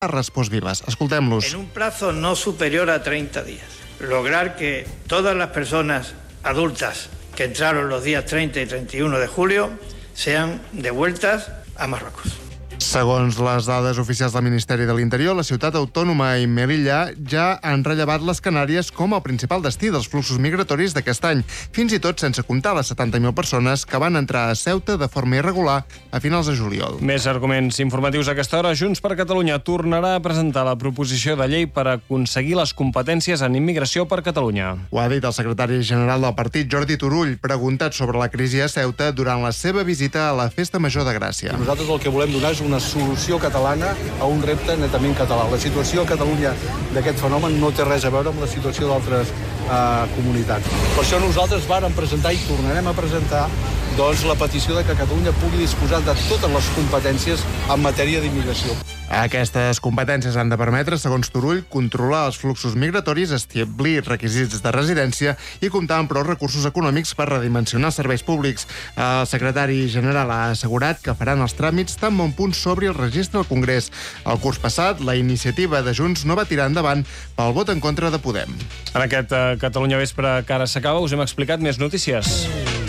respost Vives. Escoltem-los. En un plazo no superior a 30 días. Lograr que todas las personas adultas que entraron los días 30 y 31 de julio sean devueltas a Marruecos. Segons les dades oficials del Ministeri de l'Interior, la ciutat autònoma i Melilla ja han rellevat les Canàries com el principal destí dels fluxos migratoris d'aquest any, fins i tot sense comptar les 70.000 persones que van entrar a Ceuta de forma irregular a finals de juliol. Més arguments informatius a aquesta hora. Junts per Catalunya tornarà a presentar la proposició de llei per aconseguir les competències en immigració per Catalunya. Ho ha dit el secretari general del partit, Jordi Turull, preguntat sobre la crisi a Ceuta durant la seva visita a la Festa Major de Gràcia. Nosaltres el que volem donar és una solució catalana a un repte netament català. La situació a Catalunya d'aquest fenomen no té res a veure amb la situació d'altres comunitats. Per això nosaltres vàrem presentar i tornarem a presentar la petició de que Catalunya pugui disposar de totes les competències en matèria d'immigració. Aquestes competències han de permetre, segons Turull, controlar els fluxos migratoris, establir requisits de residència i comptar amb prou recursos econòmics per redimensionar serveis públics. El secretari general ha assegurat que faran els tràmits tan bon punt s'obri el registre al Congrés. El curs passat, la iniciativa de Junts no va tirar endavant pel vot en contra de Podem. En aquest Catalunya Vespre que ara s'acaba us hem explicat més notícies.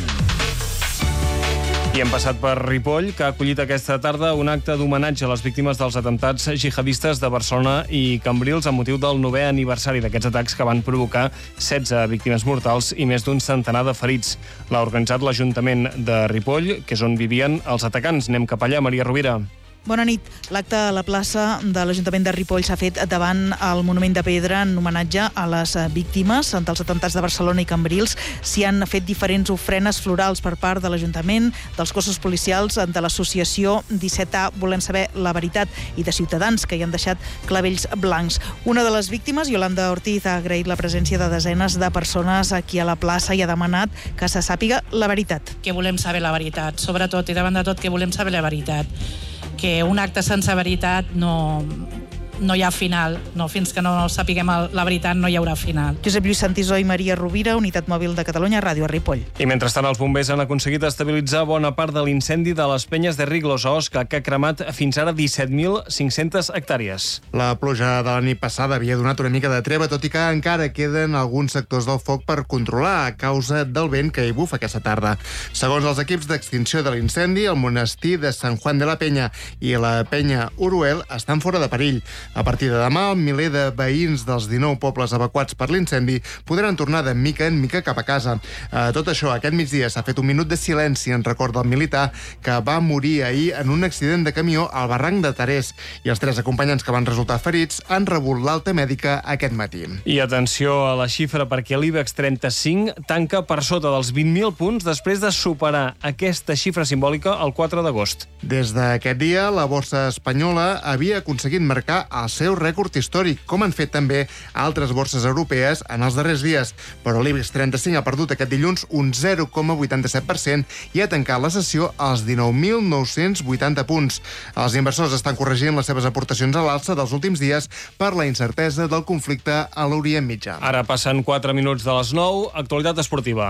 I hem passat per Ripoll, que ha acollit aquesta tarda un acte d'homenatge a les víctimes dels atemptats jihadistes de Barcelona i Cambrils amb motiu del 9è aniversari d'aquests atacs que van provocar 16 víctimes mortals i més d'un centenar de ferits. L'ha organitzat l'Ajuntament de Ripoll, que és on vivien els atacants. Anem cap allà, Maria Rovira. Bona nit. L'acte a la plaça de l'Ajuntament de Ripoll s'ha fet davant el monument de pedra en homenatge a les víctimes dels atemptats de Barcelona i Cambrils. S'hi han fet diferents ofrenes florals per part de l'Ajuntament, dels cossos policials, de l'associació 17A Volem Saber la Veritat i de ciutadans que hi han deixat clavells blancs. Una de les víctimes, Yolanda Ortiz, ha agraït la presència de desenes de persones aquí a la plaça i ha demanat que se sàpiga la veritat. Que volem saber la veritat, sobretot i davant de tot que volem saber la veritat. Que un acte sense veritat no hi ha final. Fins que no sapiguem la veritat no hi haurà final. Josep Lluís Santisó i Maria Rovira, Unitat Mòbil de Catalunya, Ràdio a Ripoll. I mentrestant els bombers han aconseguit estabilitzar bona part de l'incendi de les Penyes de Riglos a Osca, que ha cremat fins ara 17.500 hectàrees. La pluja de la nit passada havia donat una mica de treva, tot i que encara queden alguns sectors del foc per controlar a causa del vent que hi bufa aquesta tarda. Segons els equips d'extinció de l'incendi, el monestir de Sant Juan de la Penya i la Penya Uruel estan fora de perill. A partir de demà, el miler de veïns dels 19 pobles evacuats per l'incendi podran tornar de mica en mica cap a casa. Tot això, aquest migdia s'ha fet un minut de silenci en record del militar que va morir ahir en un accident de camió al barranc de Tarés, i els 3 acompanyants que van resultar ferits han rebut l'alta mèdica aquest matí. I atenció a la xifra, perquè l'IBEX 35 tanca per sota dels 20.000 punts després de superar aquesta xifra simbòlica el 4 d'agost. Des d'aquest dia, la borsa espanyola havia aconseguit marcar el seu rècord històric, com han fet també altres borses europees en els darrers dies. Però l'IBEX 35 ha perdut aquest dilluns un 0,87% i ha tancat la sessió als 19.980 punts. Els inversors estan corregint les seves aportacions a l'alça dels últims dies per la incertesa del conflicte a l'Orient Mitjà. Ara passen 4 minuts de les 9, actualitat esportiva.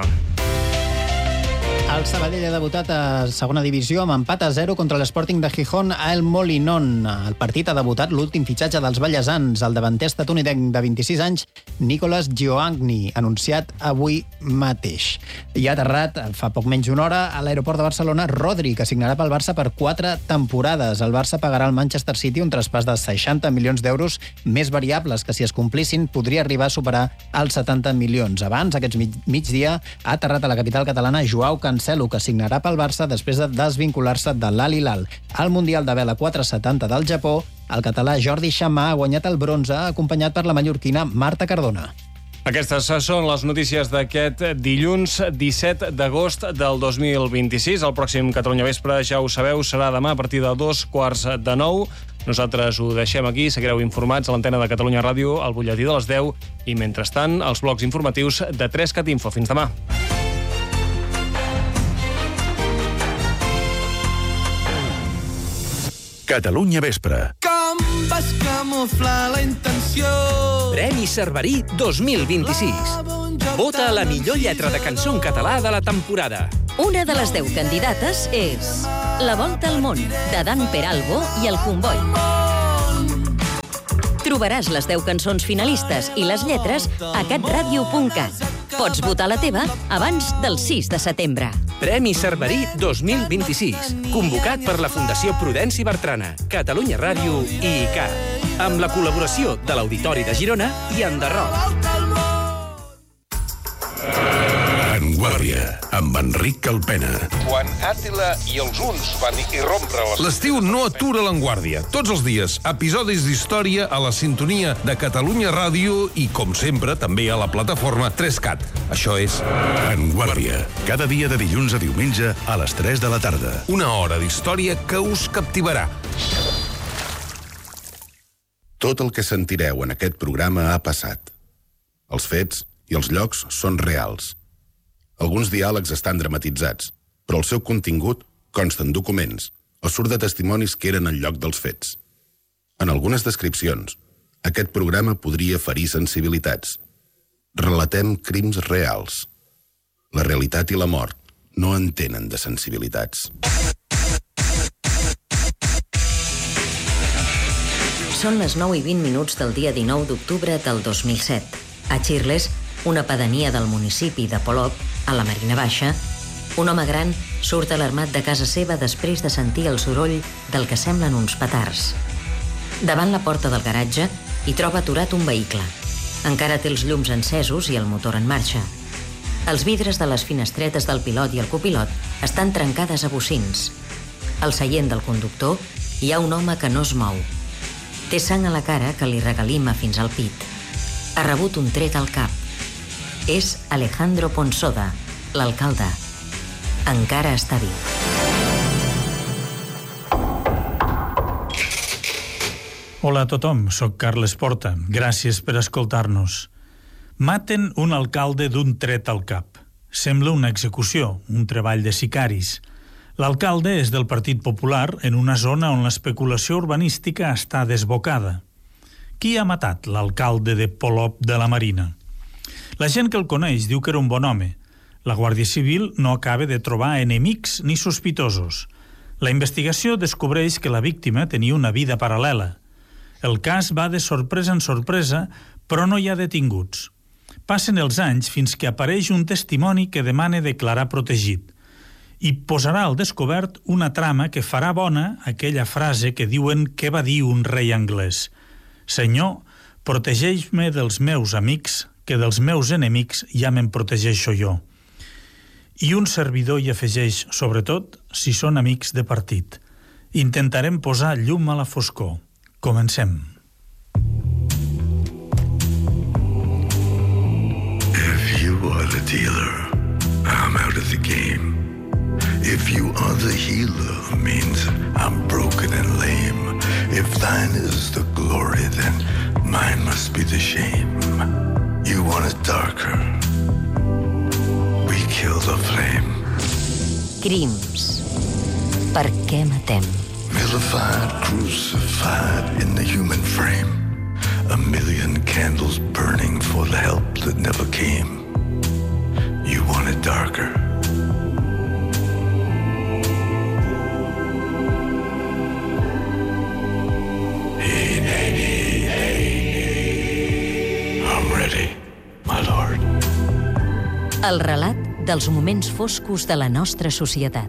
El Sabadell ha debutat a segona divisió amb empat a 0 contra l'Sporting de Gijón a El Molinón. El partit ha debutat l'últim fitxatge dels ballesans, el davanter estatunidenc de 26 anys, Nicolas Gioagni, anunciat avui mateix. I ha aterrat fa poc menys d'una hora a l'aeroport de Barcelona Rodri, que signarà pel Barça per 4 temporades. El Barça pagarà al Manchester City un traspàs de 60 milions d'euros més variables, que si es complissin podria arribar a superar els 70 milions. Abans, aquest migdia, ha aterrat a la capital catalana Joao Cancelo, que signarà pel Barça després de desvincular-se de l'Al Hilal. Al Mundial de Vela 470 del Japó, el català Jordi Xamà ha guanyat el bronze, acompanyat per la mallorquina Marta Cardona. Aquestes són les notícies d'aquest dilluns 17 d'agost del 2026. El pròxim Catalunya Vespre, ja ho sabeu, serà demà a partir de 8:45. Nosaltres ho deixem aquí, seguireu informats a l'antena de Catalunya Ràdio, al butlletí de les 10 i, mentrestant, els blocs informatius de 3CAT Info. Fins demà. Catalunya Vespre. Com vas camuflar la intenció? Premi Cerverí 2026. Vota a la millor lletra de cançó en català de la temporada. Una de les 10 candidates és La volta al món, de Dan Peralbo i el Comboi. Trobaràs les 10 cançons finalistes i les lletres a catradio.cat. Pots votar la teva abans del 6 de setembre. Premi Cerverí 2026, convocat per la Fundació Prudenci Bertrana, Catalunya Ràdio i ICAT, amb la col·laboració de l'Auditori de Girona i Enderroc. En Guàrdia, amb Enric Calpena. Quan Àtila i els huns van irrompre les... L'estiu no atura l'Enguàrdia. Tots els dies, episodis d'història a la sintonia de Catalunya Ràdio i, com sempre, també a la plataforma 3CAT. Això és En Guàrdia. Cada dia de dilluns a diumenge a les 3 de la tarda. Una hora d'història que us captivarà. Tot el que sentireu en aquest programa ha passat. Els fets i els llocs són reals. Alguns diàlegs estan dramatitzats, però el seu contingut consta en documents o surt de testimonis que eren al lloc dels fets. En algunes descripcions, aquest programa podria ferir sensibilitats. Relatem crims reals. La realitat i la mort no entenen de sensibilitats. Són les 9:20 del dia 19 d'octubre del 2007. A Xirles, una pedania del municipi de Polop, a la Marina Baixa, un home gran surt alarmat de casa seva després de sentir el soroll del que semblen uns petards. Davant la porta del garatge hi troba aturat un vehicle. Encara té els llums encesos i el motor en marxa. Els vidres de les finestretes del pilot i el copilot estan trencades a bocins. Al seient del conductor hi ha un home que no es mou. Té sang a la cara que li regalima fins al pit. Ha rebut un tret al cap. És Alejandro Ponsoda, l'alcalde. Encara està viu. Hola a tothom, soc Carles Porta. Gràcies per escoltar-nos. Maten un alcalde d'un tret al cap. Sembla una execució, un treball de sicaris. L'alcalde és del Partit Popular en una zona on l'especulació urbanística està desbocada. Qui ha matat l'alcalde de Polop de la Marina? La gent que el coneix diu que era un bon home. La Guàrdia Civil no acaba de trobar enemics ni sospitosos. La investigació descobreix que la víctima tenia una vida paral·lela. El cas va de sorpresa en sorpresa, però no hi ha detinguts. Passen els anys fins que apareix un testimoni que demana declarar protegit i posarà al descobert una trama que farà bona aquella frase que diuen que va dir un rei anglès: «Senyor, protegeix-me dels meus amics, que dels meus enemics ja me'n protegeixo jo». I un servidor hi afegeix, sobretot, si són amics de partit. Intentarem posar llum a la foscor. Comencem. If you are the dealer, I'm out of the game. If you are the healer, means I'm broken and lame. If thine is the glory, then mine must be the shame. You want it darker. We kill the flame. Crims. Per què matem? Vilified, crucified in the human frame. A million candles burning for the help that never came. You want it darker. El relat dels moments foscos de la nostra societat.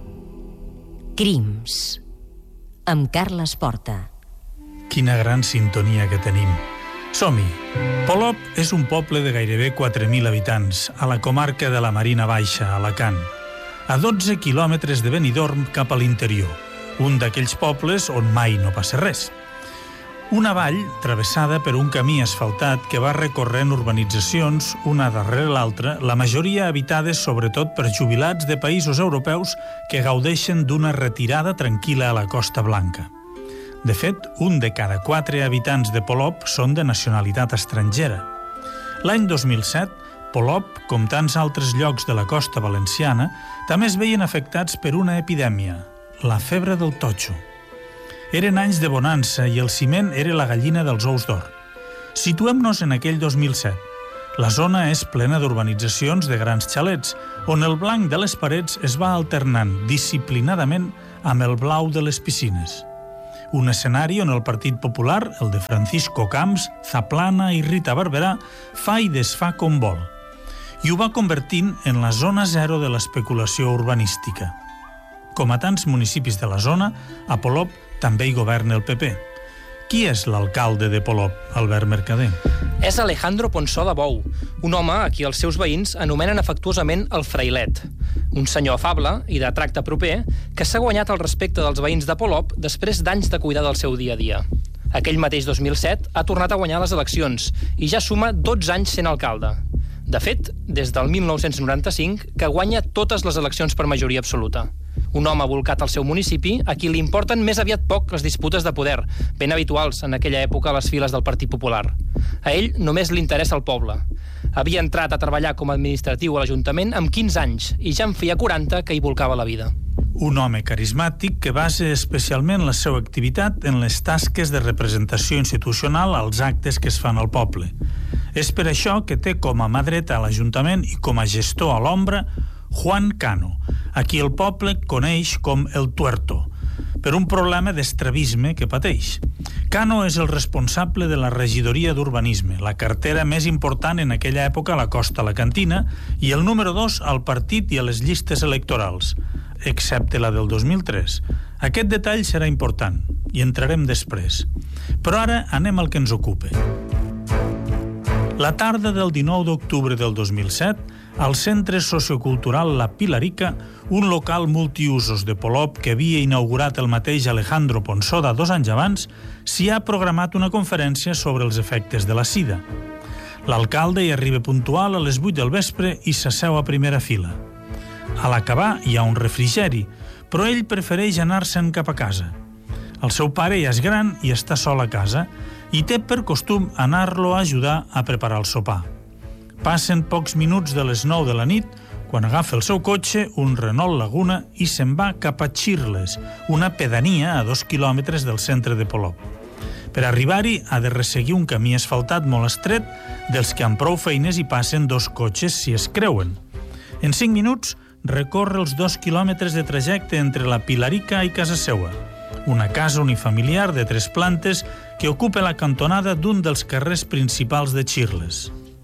Crims. Amb Carles Porta. Quina gran sintonia que tenim. Som-hi. Polop és un poble de gairebé 4.000 habitants, a la comarca de la Marina Baixa, a Alacant, a 12 quilòmetres de Benidorm cap a l'interior, un d'aquells pobles on mai no passa res. Una vall travessada per un camí asfaltat que va recorrent urbanitzacions, una darrere l'altra, la majoria habitades sobretot per jubilats de països europeus que gaudeixen d'una retirada tranquil·la a la Costa Blanca. De fet, un de cada 4 habitants de Polop són de nacionalitat estrangera. L'any 2007, Polop, com tants altres llocs de la costa valenciana, també es veien afectats per una epidèmia, la febre del totxo. Eren anys de bonança i el ciment era la gallina dels ous d'or. Situem-nos en aquell 2007. La zona és plena d'urbanitzacions de grans xalets, on el blanc de les parets es va alternant disciplinadament amb el blau de les piscines. un escenari on el Partit Popular, el de Francisco Camps, Zaplana i Rita Barberà, fa i desfà com vol. I ho va convertint en la zona zero de l'especulació urbanística. Com a tants municipis de la zona, a Polop també hi governa el PP. Qui és l'alcalde de Polop, Albert Mercader? És Alejandro Ponsó de Bou, un home a qui els seus veïns anomenen afectuosament el Frailet. Un senyor afable i de tracte proper que s'ha guanyat el respecte dels veïns de Polop després d'anys de cuidar del seu dia a dia. Aquell mateix 2007 ha tornat a guanyar les eleccions i ja suma 12 anys sent alcalde. De fet, des del 1995, que guanya totes les eleccions per majoria absoluta. Un home volcat al seu municipi a qui li importen més aviat poc les disputes de poder, ben habituals en aquella època a les files del Partit Popular. A ell només li interessa el poble. Havia entrat a treballar com a administratiu a l'Ajuntament amb 15 anys i ja en feia 40 que hi volcava la vida. Un home carismàtic que basa especialment la seva activitat en les tasques de representació institucional als actes que es fan al poble. És per això que té com a mà dreta a l'Ajuntament i com a gestor a l'ombra Juan Cano, a qui el poble coneix com el Tuerto, per un problema d'estrabisme que pateix. Cano és el responsable de la regidoria d'urbanisme, la cartera més important en aquella època a la costa alacantina i el número 2 al partit i a les llistes electorals, excepte la del 2003. Aquest detall serà important, i entrarem després. Però ara anem al que ens ocupa. La tarda del 19 d'octubre del 2007, al Centre Sociocultural La Pilarica, un local multiusos de Polop que havia inaugurat el mateix Alejandro Ponsoda 2 anys abans, s'hi ha programat una conferència sobre els efectes de la sida. L'alcalde hi arriba puntual a les 8 del vespre i s'asseu a primera fila. A l'acabar hi ha un refrigeri, però ell prefereix anar-se'n cap a casa. El seu pare ja és gran i està sol a casa i té per costum anar-lo a ajudar a preparar el sopar. Passen pocs minuts de les 9 de la nit quan agafa el seu cotxe, un Renault Laguna, i se'n va cap a Xirles, una pedania a 2 quilòmetres del centre de Polop. Per arribar-hi ha de resseguir un camí asfaltat molt estret dels que amb prou feines hi passen 2 cotxes si es creuen. En 5 minuts recorre els 2 quilòmetres de trajecte entre la Pilarica i casa seua, una casa unifamiliar de 3 plantes que ocupa la cantonada d'un dels carrers principals de Xirles.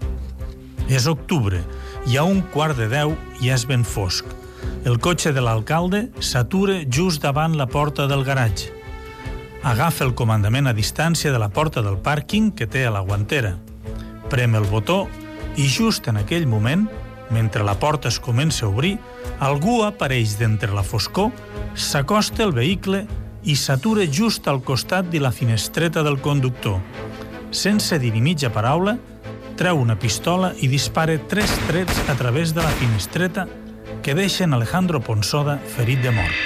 És octubre, i a 11:45 ja és ben fosc. El cotxe de l'alcalde s'atura just davant la porta del garatge. Agafa el comandament a distància de la porta del pàrquing que té a la guantera. Prem el botó i just en aquell moment, mentre la porta es comença a obrir, algú apareix d'entre la foscor, s'acosta el vehicle i s'atura just al costat de la finestreta del conductor. Sense dir ni mitja paraula, treu una pistola i dispara 3 trets a través de la finestreta que deixen Alejandro Ponsoda ferit de mort.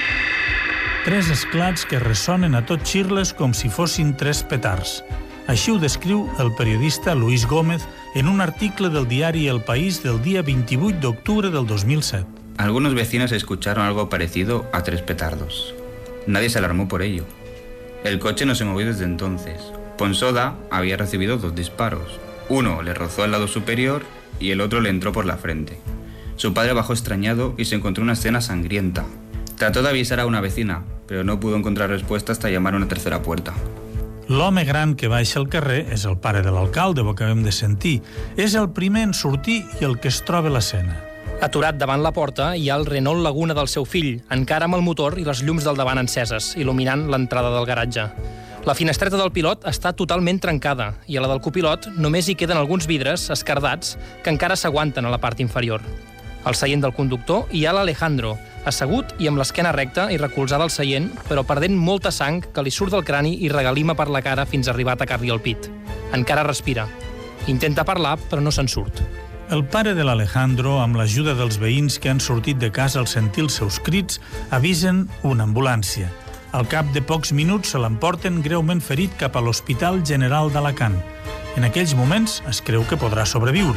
3 esclats que ressonen a tot Xirles com si fossin 3 petards. Així ho descriu el periodista Luis Gómez en un article del diari El País del día 28 de octubre del 2007. Algunos vecinos escucharon algo parecido a 3 petardos. Nadie se alarmó por ello. El coche no se movió desde entonces. Ponsoda había recibido 2 disparos. Uno le rozó el lado superior y el otro le entró por la frente. Su padre bajó extrañado y se encontró una escena sangrienta. Trató de avisar a una vecina, pero no pudo encontrar respuesta hasta llamar a una tercera puerta. L'home gran que baixa al carrer és el pare de l'alcalde, ho acabem de sentir. És el primer en sortir i el que es troba a l'escena. Aturat davant la porta hi ha el Renault Laguna del seu fill, encara amb el motor i les llums del davant enceses, il·luminant l'entrada del garatge. La finestreta del pilot està totalment trencada i a la del copilot només hi queden alguns vidres esquerdats que encara s'aguanten a la part inferior. Al seient del conductor hi ha l'Alejandro, assegut i amb l'esquena recta i recolzada al seient, però perdent molta sang que li surt del crani i regalima per la cara fins a arribar a atacar-li el pit. Encara respira. Intenta parlar, però no se'n surt. El pare de l'Alejandro, amb l'ajuda dels veïns que han sortit de casa al sentir els seus crits, avisen una ambulància. Al cap de pocs minuts se l'emporten greument ferit cap a l'Hospital General d'Alacant. En aquells moments es creu que podrà sobreviure.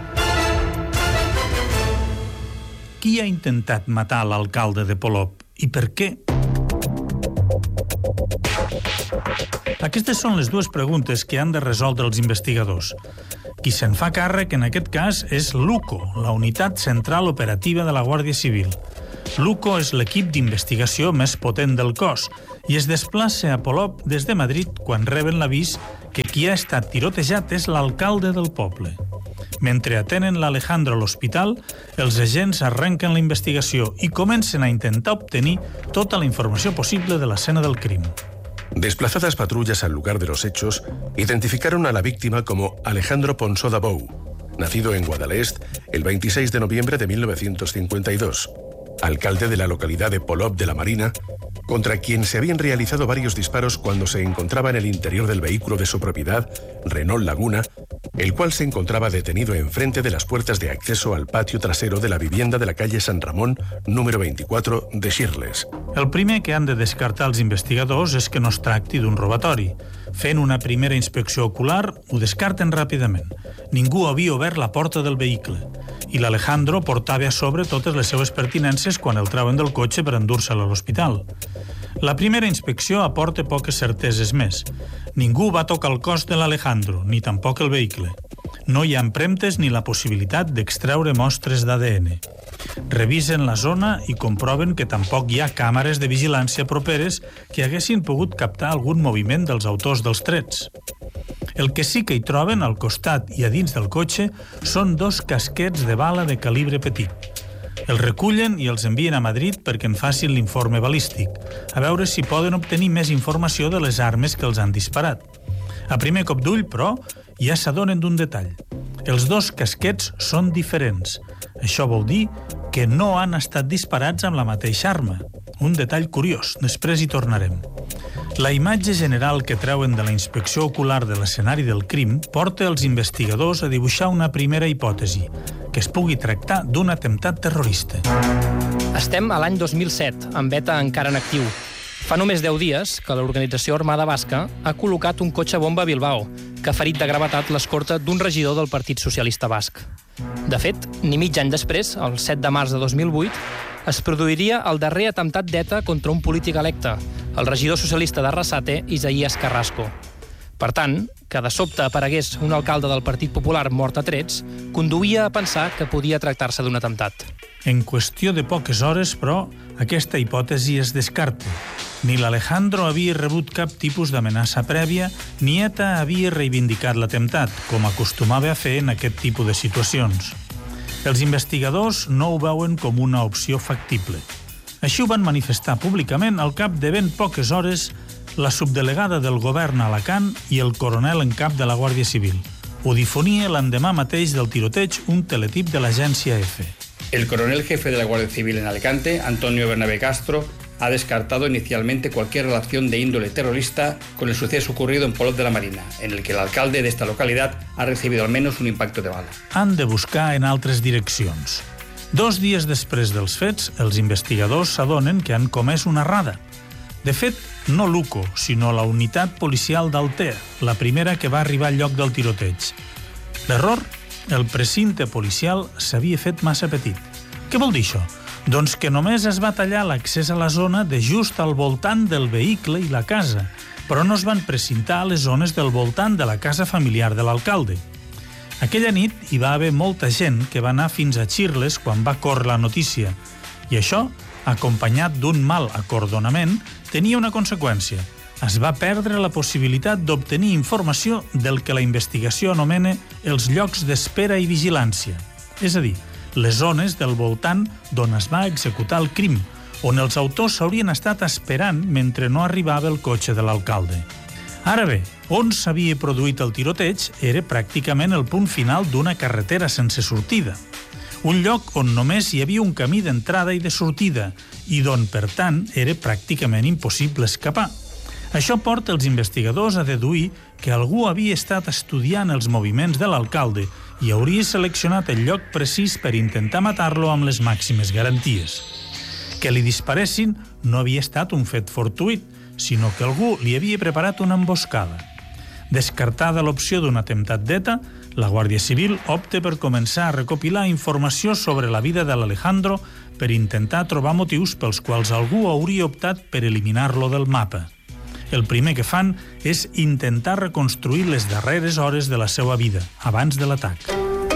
Qui ha intentat matar l'alcalde de Polop i per què? Aquestes són les dues preguntes que han de resoldre els investigadors. Qui se'n fa càrrec en aquest cas és l'UCO, la Unitat Central Operativa de la Guàrdia Civil. L'UCO és l'equip d'investigació més potent del cos i es desplaça a Polop des de Madrid quan reben l'avís que qui ha estat tirotejat és l'alcalde del poble. Mentre atenen l'Alejandro a l'hospital, els agents arrenquen la investigació i comencen a intentar obtenir tota la informació possible de l'escena del crim. Desplazadas patrullas al lugar de los hechos identificaron a la víctima como Alejandro Ponsó Bou, nacido en Guadalest el 26 de noviembre de 1952, alcalde de la localidad de Polop de la Marina, contra quien se habían realizado varios disparos cuando se encontraba en el interior del vehículo de su propiedad, Renault Laguna, el cual se encontraba detenido enfrente de las puertas de acceso al patio trasero de la vivienda de la calle San Ramón, número 24, de Xirles. El primer que han de descartar els investigadors és que no es tracti d'un robatori. Fent una primera inspecció ocular, ho descarten ràpidament. Ningú havia obert la porta del vehicle i l'Alejandro portava a sobre totes les seues pertinences quan el treuen del cotxe per endur-se'l a l'hospital. La primera inspecció aporta poques certeses més. Ningú va tocar el cos de l'Alejandro, ni tampoc el vehicle. No hi ha empremtes ni la possibilitat d'extreure mostres d'ADN. Revisen la zona i comproven que tampoc hi ha càmeres de vigilància properes que haguessin pogut captar algun moviment dels autors dels trets. El que sí que hi troben al costat i a dins del cotxe són 2 casquets de bala de calibre petit. Els recullen i els envien a Madrid perquè en facin l'informe balístic, a veure si poden obtenir més informació de les armes que els han disparat. A primer cop d'ull, però, ja s'adonen d'un detall. Els 2 casquets són diferents. Això vol dir que no han estat disparats amb la mateixa arma. Un detall curiós, després hi tornarem. La imatge general que treuen de la inspecció ocular de l'escenari del crim porta els investigadors a dibuixar una primera hipòtesi, que es pugui tractar d'un atemptat terrorista. Estem a l'any 2007, amb ETA encara en actiu. Fa només 10 dies que l'organització Armada Basca ha col·locat un cotxe bomba a Bilbao, que ha ferit de gravetat l'escorta d'un regidor del Partit Socialista Basc. De fet, ni mig any després, el 7 de març de 2008, es produiria el darrer atemptat d'ETA contra un polític electe, el regidor socialista d'Arrasate, Isaías Carrasco. Per tant, que de sobte aparegués un alcalde del Partit Popular mort a trets, conduïa a pensar que podia tractar-se d'un atemptat. En qüestió de poques hores, però, aquesta hipòtesi es descarta. Ni l'Alejandro havia rebut cap tipus d'amenaça prèvia, ni ETA havia reivindicat l'atemptat, com acostumava a fer en aquest tipus de situacions. Els investigadors no ho veuen com una opció factible. Així ho van manifestar públicament al cap de ben poques hores la subdelegada del govern a Alacant i el coronel en cap de la Guàrdia Civil. Ho difonia l'endemà mateix del tiroteig un teletip de l'agència EFE. El coronel jefe de la Guardia Civil en Alicante, Antonio Bernabé Castro, ha descartado inicialmente cualquier relación de índole terrorista con el suceso ocurrido en Polop de la Marina, en el que el alcalde de esta localidad ha recibido al menos un impacto de bala. Han de buscar en altres direccions. 2 dies després dels fets, els investigadors s'adonen que han comès una errada. De fet, no l'UCO, sinó la unitat policial d'Altea, la primera que va arribar al lloc del tiroteig. L'error? El precinte policial s'havia fet massa petit. Què vol dir això? Doncs que només es va tallar l'accés a la zona de just al voltant del vehicle i la casa, però no es van precintar a les zones del voltant de la casa familiar de l'alcalde. Aquella nit hi va haver molta gent que va anar fins a Xirles quan va córrer la notícia, i això, acompanyat d'un mal acordonament, tenia una conseqüència. Es va perdre la possibilitat d'obtenir informació del que la investigació anomena els llocs d'espera i vigilància, és a dir, les zones del voltant d'on es va executar el crim, on els autors s'haurien estat esperant mentre no arribava el cotxe de l'alcalde. Ara bé, on s'havia produït el tiroteig era pràcticament el punt final d'una carretera sense sortida. Un lloc on només hi havia un camí d'entrada i de sortida i d'on, per tant, era pràcticament impossible escapar. Això porta els investigadors a deduir que algú havia estat estudiant els moviments de l'alcalde i hauria seleccionat el lloc precís per intentar matar-lo amb les màximes garanties. Que li disparessin no havia estat un fet fortuït, sinó que algú li havia preparat una emboscada. Descartada l'opció d'un atemptat d'ETA, la Guàrdia Civil opta per començar a recopilar informació sobre la vida de l'Alejandro per intentar trobar motius pels quals algú hauria optat per eliminar-lo del mapa. El primer que fan és intentar reconstruir les darreres hores de la seva vida, abans de l'atac.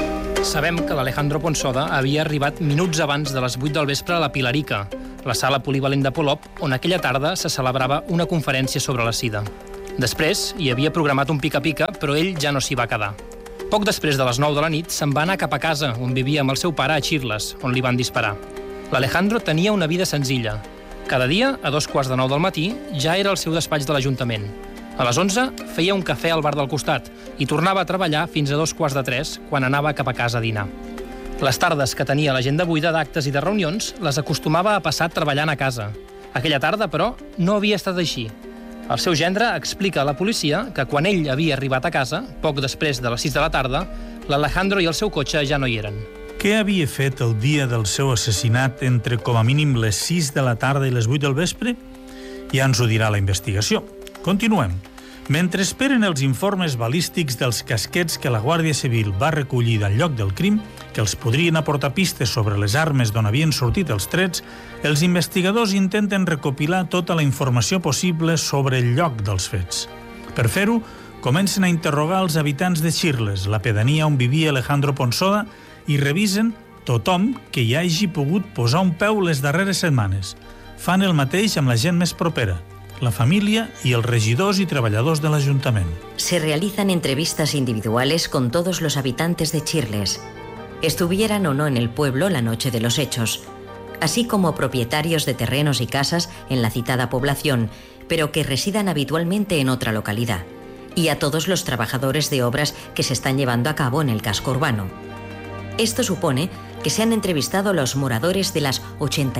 Sabem que l'Alejandro Ponsoda havia arribat minuts abans de les 8 del vespre a la Pilarica, la sala polivalent de Polop, on aquella tarda se celebrava una conferència sobre la sida. Després hi havia programat un pica-pica, però ell ja no s'hi va quedar. Poc després de les 9 de la nit se'n va anar cap a casa, on vivia amb el seu pare a Chirles, on li van disparar. L'Alejandro tenia una vida senzilla. Cada dia, a 2:15 del matí, ja era al seu despatx de l'Ajuntament. A les 11 feia un cafè al bar del costat i tornava a treballar fins a 2:45, quan anava cap a casa a dinar. Les tardes que tenia l'agenda buida d'actes i de reunions les acostumava a passar treballant a casa. Aquella tarda, però, no havia estat així. El seu gendre explica a la policia que quan ell havia arribat a casa, poc després de les 6 de la tarda, l'Alejandro i el seu cotxe ja no hi eren. Què havia fet el dia del seu assassinat entre com a mínim les 6 de la tarda i les 8 del vespre? Ja ens ho dirà la investigació. Continuem. Mentre esperen els informes balístics dels casquets que la Guàrdia Civil va recollir del lloc del crim, que els podrien aportar pistes sobre les armes d'on havien sortit els trets, els investigadors intenten recopilar tota la informació possible sobre el lloc dels fets. Per fer-ho, comencen a interrogar els habitants de Chirles, la pedania on vivia Alejandro Ponsoda, i revisen tothom que hi hagi pogut posar un peu les darreres setmanes. Fan el mateix amb la gent més propera, la familia y els regidors y treballadors de l'Ajuntament. Se realizan entrevistas individuales con todos los habitantes de Chirles, estuvieran o no en el pueblo la noche de los hechos, así como propietarios de terrenos y casas en la citada población, pero que residan habitualmente en otra localidad, y a todos los trabajadores de obras que se están llevando a cabo en el casco urbano. Esto supone que se han entrevistado a los moradores de las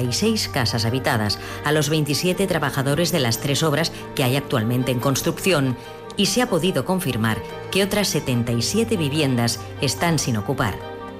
86 casas habitadas, a los 27 trabajadores de las 3 obras que hay actualmente en construcción, y se ha podido confirmar que otras 77 viviendas están sin ocupar.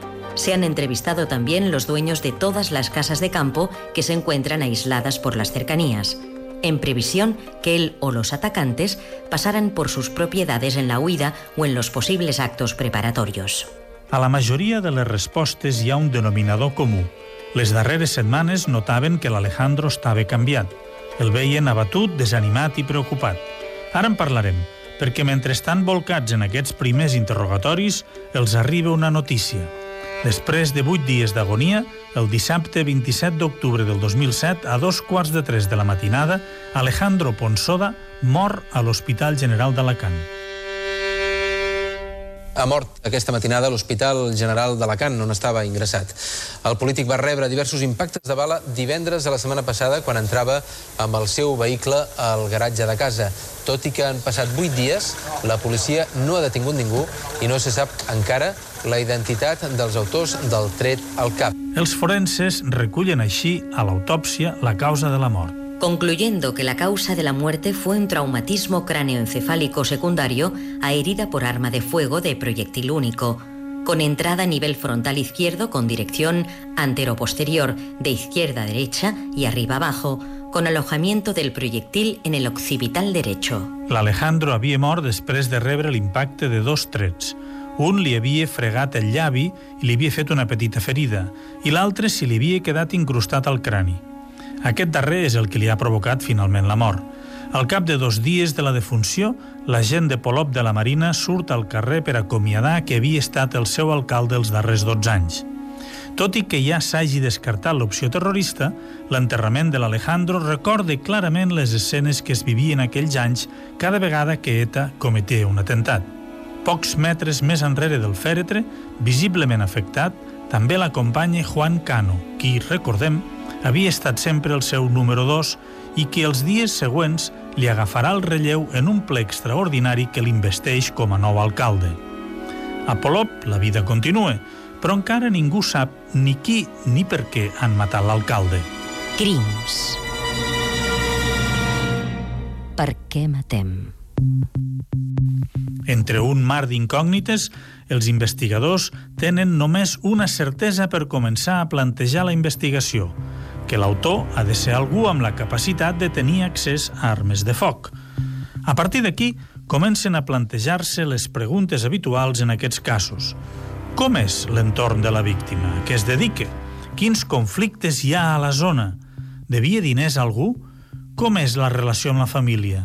Se han entrevistado también los dueños de todas las casas de campo que se encuentran aisladas por las cercanías, en previsión que él o los atacantes pasaran por sus propiedades en la huida o en los posibles actos preparatorios. A la majoria de les respostes hi ha un denominador comú. Les darreres setmanes notaven que l'Alejandro estava canviat. El veien abatut, desanimat i preocupat. Ara en parlarem, perquè mentre estan volcats en aquests primers interrogatoris, els arriba una notícia. Després de 8 dies d'agonia, el dissabte 27 d'octubre del 2007, a 2:15 de la matinada, Alejandro Ponsoda mor a l'Hospital General d'Alacant. Ha mort aquesta matinada a l'Hospital General d'Alacant, on estava ingressat. El polític va rebre diversos impactes de bala divendres de la setmana passada quan entrava amb el seu vehicle al garatge de casa. Tot i que han passat 8 dies, la policia no ha detingut ningú i no se sap encara la identitat dels autors del tret al cap. Els forenses recullen així a l'autòpsia la causa de la mort. Concluyendo que la causa de la muerte fue un traumatismo cráneoencefálico secundario a herida por arma de fuego de proyectil único, con entrada a nivel frontal izquierdo con dirección antero-posterior de izquierda a derecha y arriba abajo, con alojamiento del proyectil en el occipital derecho. L'Alejandro havia mort després de rebre l'impacte de 2 trets. Un li havia fregat el llavi i li havia fet una petita ferida, i l'altre se li havia quedat incrustat al crani. Aquest darrer és el que li ha provocat finalment la mort. Al cap de 2 dies de la defunció, l'agent de Polop de la Marina surt al carrer per acomiadar que havia estat el seu alcalde els darrers 12 anys. Tot i que ja s'hagi descartat l'opció terrorista, l'enterrament de l'Alejandro recorda clarament les escenes que es vivien aquells anys cada vegada que ETA cometé un atemptat. Pocs metres més enrere del fèretre, visiblement afectat, també l'acompanya Juan Cano, qui, recordem, havia estat sempre el seu número 2 i que els dies següents li agafarà el relleu en un ple extraordinari que l'investeix com a nou alcalde. A Polop la vida continua, però encara ningú sap ni qui ni per què han matat l'alcalde. Crims. Per què matem? Entre un mar d'incògnites, els investigadors tenen només una certesa per començar a plantejar la investigació, que l'autor ha de ser algú amb la capacitat de tenir accés a armes de foc. A partir d'aquí, comencen a plantejar-se les preguntes habituals en aquests casos. Com és l'entorn de la víctima? A què es dedica? Quins conflictes hi ha a la zona? Devia diners a algú? Com és la relació amb la família?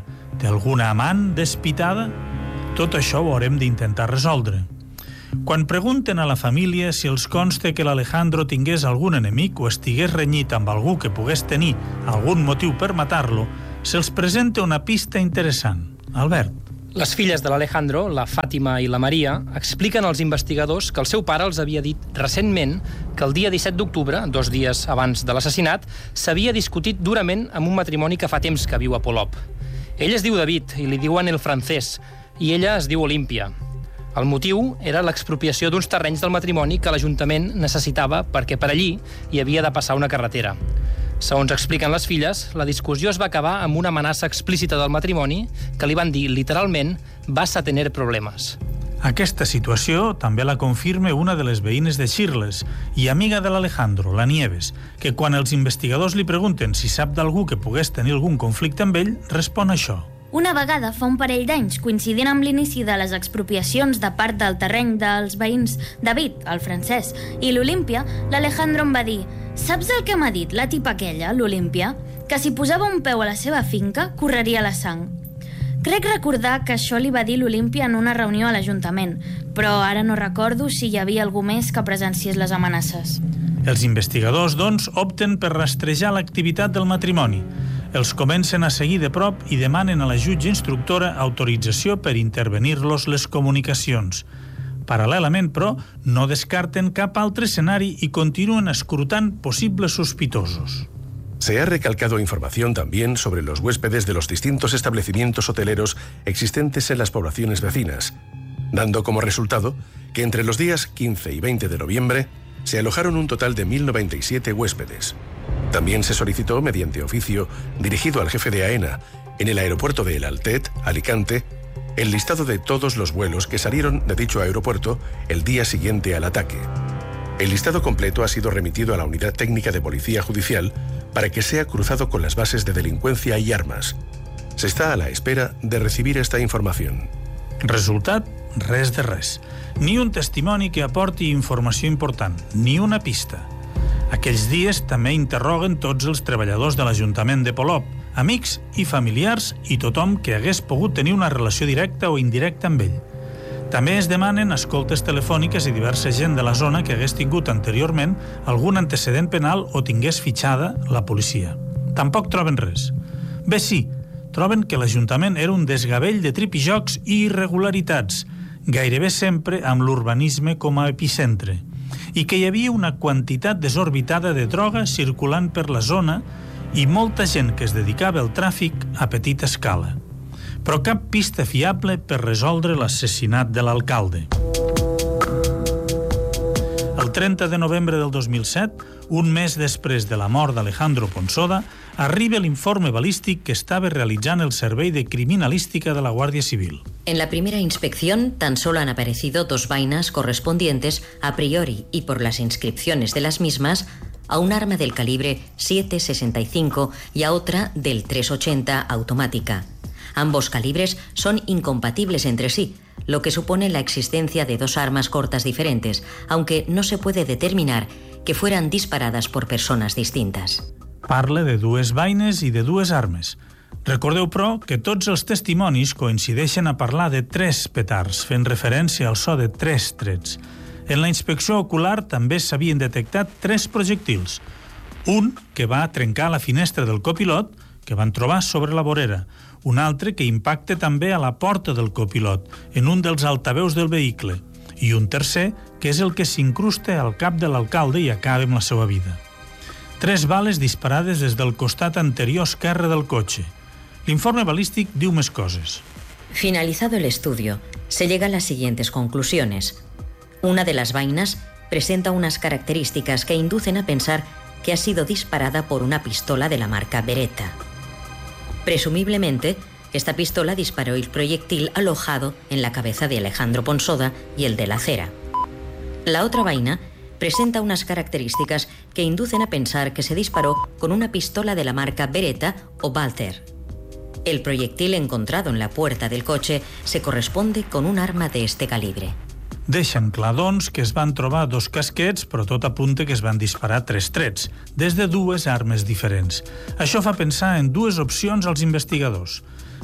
D'alguna amant despitada? Tot això ho haurem d'intentar resoldre. Quan pregunten a la família si els consta que l'Alejandro tingués algun enemic o estigués renyit amb algú que pogués tenir algun motiu per matar-lo, se'ls presenta una pista interessant. Albert. Les filles de l'Alejandro, la Fàtima i la Maria, expliquen als investigadors que el seu pare els havia dit recentment que el dia 17 d'octubre, 2 dies abans de l'assassinat, s'havia discutit durament amb un matrimoni que fa temps que viu a Polop. Ell es diu David i li diuen el francès, i ella es diu Olímpia. El motiu era l'expropiació d'uns terrenys del matrimoni que l'Ajuntament necessitava perquè per allí hi havia de passar una carretera. Segons expliquen les filles, la discussió es va acabar amb una amenaça explícita del matrimoni que li van dir, literalment, vas a tener problemes. Aquesta situació també la confirma una de les veïnes de Xirles i amiga de l'Alejandro, la Nieves, que quan els investigadors li pregunten si sap d'algú que pogués tenir algun conflicte amb ell, respon això. Una vegada, fa un parell d'anys, coincidint amb l'inici de les expropiacions de part del terreny dels veïns David, el francès, i l'Olímpia, l'Alejandro em va dir: saps el que m'ha dit la tipa aquella, l'Olímpia? Que si posava un peu a la seva finca, correria la sang. Crec recordar que això li va dir l'Olímpia en una reunió a l'Ajuntament, però ara no recordo si hi havia algú més que presenciés les amenaces. Els investigadors, doncs, opten per rastrejar l'activitat del matrimoni. Els comencen a seguir de prop i demanen a la jutge instructora autorització per intervenir-los les comunicacions. Paral·lelament, però, no descarten cap altre escenari y continúan escrutant posibles sospitosos. Se ha recalcado información también sobre los huéspedes de los distintos establecimientos hoteleros existentes en las poblaciones vecinas, dando como resultado que entre los días 15 y 20 de noviembre se alojaron un total de 1.097 huéspedes. También se solicitó, mediante oficio dirigido al jefe de AENA en el aeropuerto de El Altet, Alicante, el listado de todos los vuelos que salieron de dicho aeropuerto el día siguiente al ataque. El listado completo ha sido remitido a la Unidad Técnica de Policía Judicial para que sea cruzado con las bases de delincuencia y armas. Se está a la espera de recibir esta información. Resultat? Res de res. Ni un testimoni que aporti informació important, ni una pista. Aquells dies també interroguen tots els treballadors de l'Ajuntament de Polop, amics i familiars i tothom que hagués pogut tenir una relació directa o indirecta amb ell. També es demanen escoltes telefòniques i diversa gent de la zona que hagués tingut anteriorment algun antecedent penal o tingués fitxada la policia. Tampoc troben res. Bé, sí, troben que l'Ajuntament era un desgavell de tripijocs i irregularitats, gairebé sempre amb l'urbanisme com a epicentre, i que hi havia una quantitat desorbitada de droga circulant per la zona i molta gent que es dedicava al tràfic a petita escala. Però cap pista fiable per resoldre l'assassinat de l'alcalde. El 30 de novembre del 2007, un mes després de la mort d'Alejandro Ponsoda, arriba l'informe balístic que estava realitzant el Servei de Criminalística de la Guàrdia Civil. En la primera inspección tan solo han aparecido 2 vainas correspondientes a priori y por las inscripciones de las mismas a un arma del calibre 7,65 y a otra del 3,80 automática. Ambos calibres son incompatibles entre sí, lo que supone la existencia de 2 armas cortas diferentes, aunque no se puede determinar que fueran disparadas por personas distintas. Parla de 2 vaines i de 2 armes. Recordeu, però, que tots els testimonis coincideixen a parlar de 3 petards, fent referència al so de 3 trets. En la inspecció ocular també s'havien detectat 3 projectils. Un que va trencar la finestra del copilot, que van trobar sobre la vorera. Un altre que impacta també a la porta del copilot, en un dels altaveus del vehicle. I un tercer, que és el que s'incrusta al cap de l'alcalde i acaba amb la seva vida. 3 bales disparades des del costat anterior esquerre del cotxe. L'informe balístic diu més coses. Finalizado el estudio, se llega a las siguientes conclusiones. Una de las vainas presenta unas características que inducen a pensar que ha sido disparada por una pistola de la marca Beretta. Presumiblemente, esta pistola disparó el proyectil alojado en la cabeza de Alejandro Ponsoda y el de la Cera. La otra vaina presenta unas características que inducen a pensar que se disparó con una pistola de la marca Beretta o Walther. El proyectil encontrado en la puerta del coche se corresponde con un arma de este calibre. Deixen clar, doncs, que es van trobar 2 casquets, però tot apunta que es van disparar 3 trets, des de 2 armes diferents. Això fa pensar en 2 opcions als investigadors.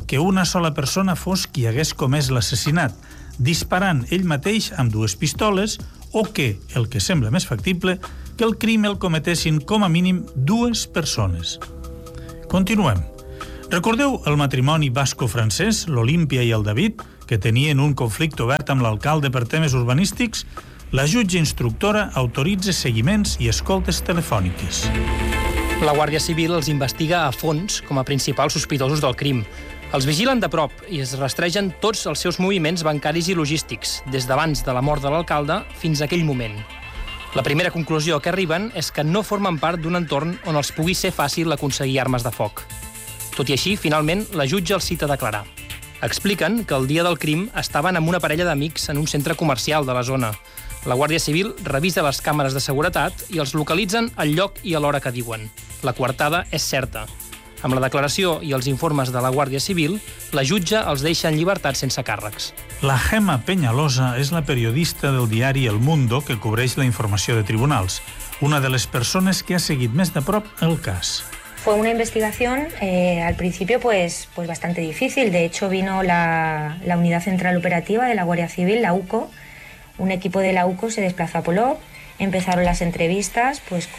que una sola persona fos qui hagués comès l'assassinat, disparant ell mateix amb 2 pistoles, o que, el que sembla més factible, que el crim el cometessin com a mínim 2 persones. Continuem. Recordeu el matrimoni basco-francès, l'Olímpia i el David, que tenien un conflicte obert amb l'alcalde per temes urbanístics? La jutge instructora autoritza seguiments i escoltes telefòniques. La Guàrdia Civil els investiga a fons com a principals sospitosos del crim. Els vigilen de prop i es rastregen tots els seus moviments bancaris i logístics, des d'abans de la mort de l'alcalde fins a aquell moment. La primera conclusió a què arriben és que no formen part d'un entorn on els pugui ser fàcil aconseguir armes de foc. Tot i així, finalment, la jutge els cita a declarar. Expliquen que el dia del crim estaven amb una parella d'amics en un centre comercial de la zona. La Guàrdia Civil revisa les càmeres de seguretat i els localitzen al lloc i a l'hora que diuen. La coartada és certa. Amb la declaració i els informes de la Guàrdia Civil, la jutge els deixa en llibertat sense càrrecs. La Gemma Peñalosa és la periodista del diari El Mundo que cobreix la informació de tribunals, una de les persones que ha seguit més de prop el cas. Fue una investigación al principio pues bastante difícil. De hecho, vino la Unidad Central Operativa de la Guardia Civil, la UCO. Un equipo de la UCO se desplazó a Polop. Empezaron las entrevistas pues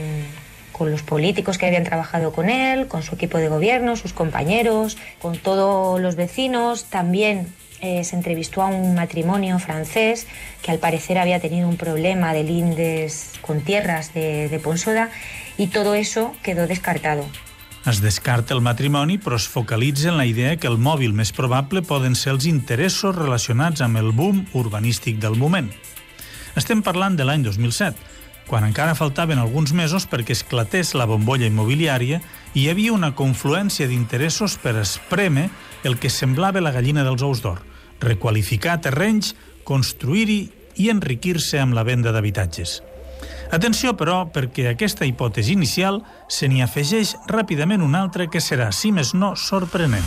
con los políticos que habían trabajado con él, con su equipo de gobierno, sus compañeros, con todos los vecinos. También se entrevistó a un matrimonio francés que al parecer había tenido un problema de lindes con tierras de Ponsoda, i tot això quedó descartado. Es descarta el matrimoni, però es focalitza en la idea que el mòbil més probable poden ser els interessos relacionats amb el boom urbanístic del moment. Estem parlant de l'any 2007, quan encara faltaven alguns mesos perquè esclatés la bombolla immobiliària i hi havia una confluència d'interessos per esprémer el que semblava la gallina dels ous d'or, requalificar terrenys, construir-hi i enriquir-se amb la venda d'habitatges. Atenció, però, perquè a aquesta hipòtesi inicial se n'hi afegeix ràpidament una altra que serà, si més no, sorprenent.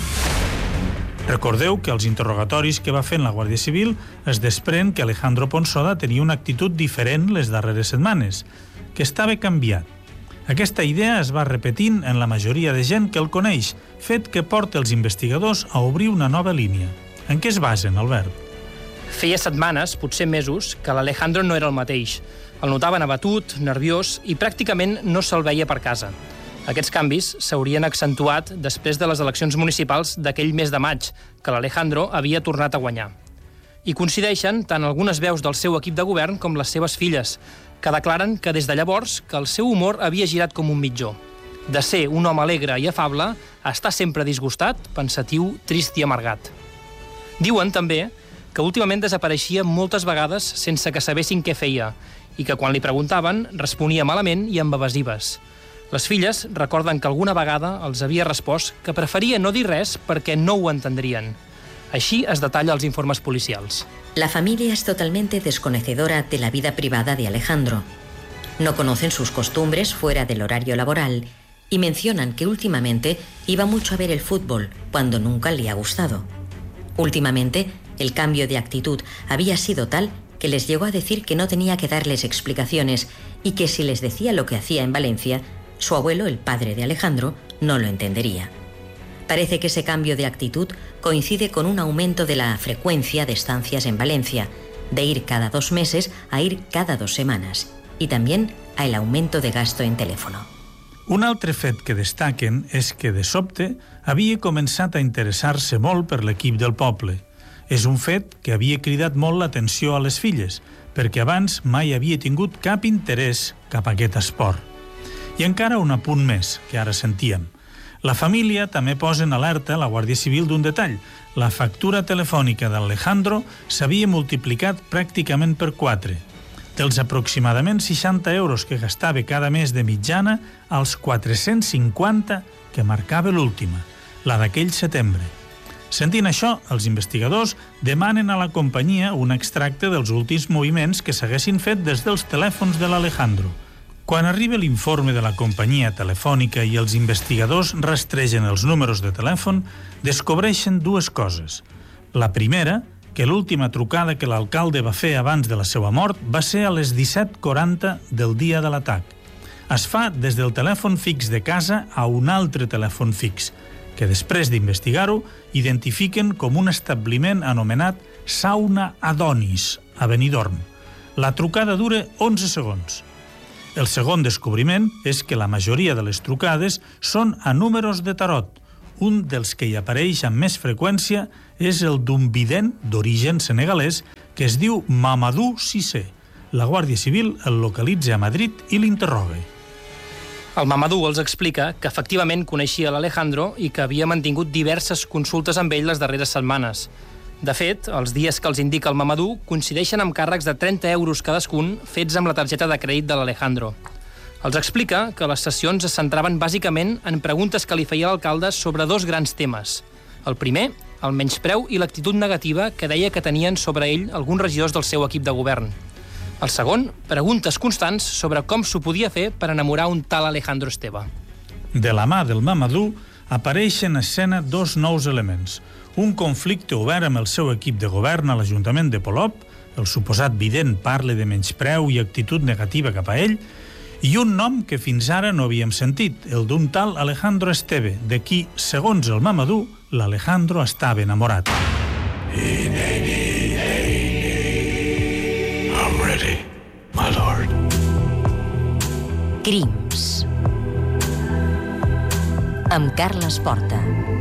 Recordeu que als interrogatoris que va fent la Guàrdia Civil es desprèn que Alejandro Ponsoda tenia una actitud diferent les darreres setmanes, que estava canviat. Aquesta idea es va repetint en la majoria de gent que el coneix, fet que porta els investigadors a obrir una nova línia. En què es basen, Albert? Feia setmanes, potser mesos, que l'Alejandro no era el mateix. El notaven abatut, nerviós i pràcticament no se'l veia per casa. Aquests canvis s'haurien accentuat després de les eleccions municipals d'aquell mes de maig, que l'Alejandro havia tornat a guanyar. Hi coincideixen tant algunes veus del seu equip de govern com les seves filles, que declaren que des de llavors que el seu humor havia girat com un mitjó. De ser un home alegre i afable, a estar sempre disgustat, pensatiu, trist i amargat. Diuen també que últimament desapareixia moltes vegades sense que sabessin què feia i que quan li preguntaven responia malament i amb evasives. Les filles recorden que alguna vegada els havia respost que preferia no dir res perquè no ho entendrien. Així es detalla als informes policials. La familia es totalmente desconocedora de la vida privada de Alejandro. No conocen sus costumbres fuera del horario laboral y mencionan que últimamente iba mucho a ver el fútbol cuando nunca le ha gustado. Últimamente, el cambio de actitud había sido tal que les llegó a decir que no tenía que darles explicaciones y que si les decía lo que hacía en Valencia, su abuelo, el padre de Alejandro, no lo entendería. Parece que ese cambio de actitud coincide con un aumento de la frecuencia de estancias en Valencia, de ir cada 2 meses a ir cada 2 semanas, y también a el aumento de gasto en teléfono. Un altre fet que destaquen és que, de sobte, havia començat a interessar-se molt per l'equip del poble. És un fet que havia cridat molt l'atenció a les filles, perquè abans mai havia tingut cap interès cap a aquest esport. I encara un apunt més, que ara sentíem. La família també posa en alerta la Guàrdia Civil d'un detall. La factura telefònica d'Alejandro s'havia multiplicat pràcticament per 4. Dels aproximadament 60 euros que gastava cada mes de mitjana als 450 que marcava l'última, la d'aquell setembre. Sentint això, els investigadors demanen a la companyia un extracte dels últims moviments que s'haguessin fet des dels telèfons de l'Alejandro. Quan arriba l'informe de la companyia telefònica i els investigadors rastregen els números de telèfon, descobreixen 2 coses. La primera, que l'última trucada que l'alcalde va fer abans de la seva mort va ser a les 17:40 del dia de l'atac. Es fa des del telèfon fix de casa a un altre telèfon fix, que després d'investigar-ho identifiquen com un establiment anomenat Sauna Adonis, a Benidorm. La trucada dura 11 segons. El segon descobriment és que la majoria de les trucades són a números de tarot. Un dels que hi apareix amb més freqüència és el d'un vident d'origen senegalès que es diu Mamadou Cissé. La Guàrdia Civil el localitza a Madrid i l'interroga. El Mamadou els explica que efectivament coneixia l'Alejandro i que havia mantingut diverses consultes amb ell les darreres setmanes. De fet, els dies que els indica el Mamadou coincideixen amb càrrecs de 30 euros cadascun fets amb la targeta de crèdit de l'Alejandro. Els explica que les sessions es centraven bàsicament en preguntes que li feia l'alcalde sobre dos grans temes. El primer, el menyspreu i l'actitud negativa que deia que tenien sobre ell alguns regidors del seu equip de govern. El segon, preguntes constants sobre com s'ho podia fer per enamorar un tal Alejandro Esteve. De la mà del Mamadou apareixen en escena dos nous elements. Un conflicte obert amb el seu equip de govern a l'Ajuntament de Polop, el suposat vident parla de menyspreu i actitud negativa cap a ell, i un nom que fins ara no havíem sentit, el d'un tal Alejandro Esteve, de qui, segons el Mamadou, l'Alejandro estava enamorat. I'm ready, my lord. Crims. Amb Carles Porta.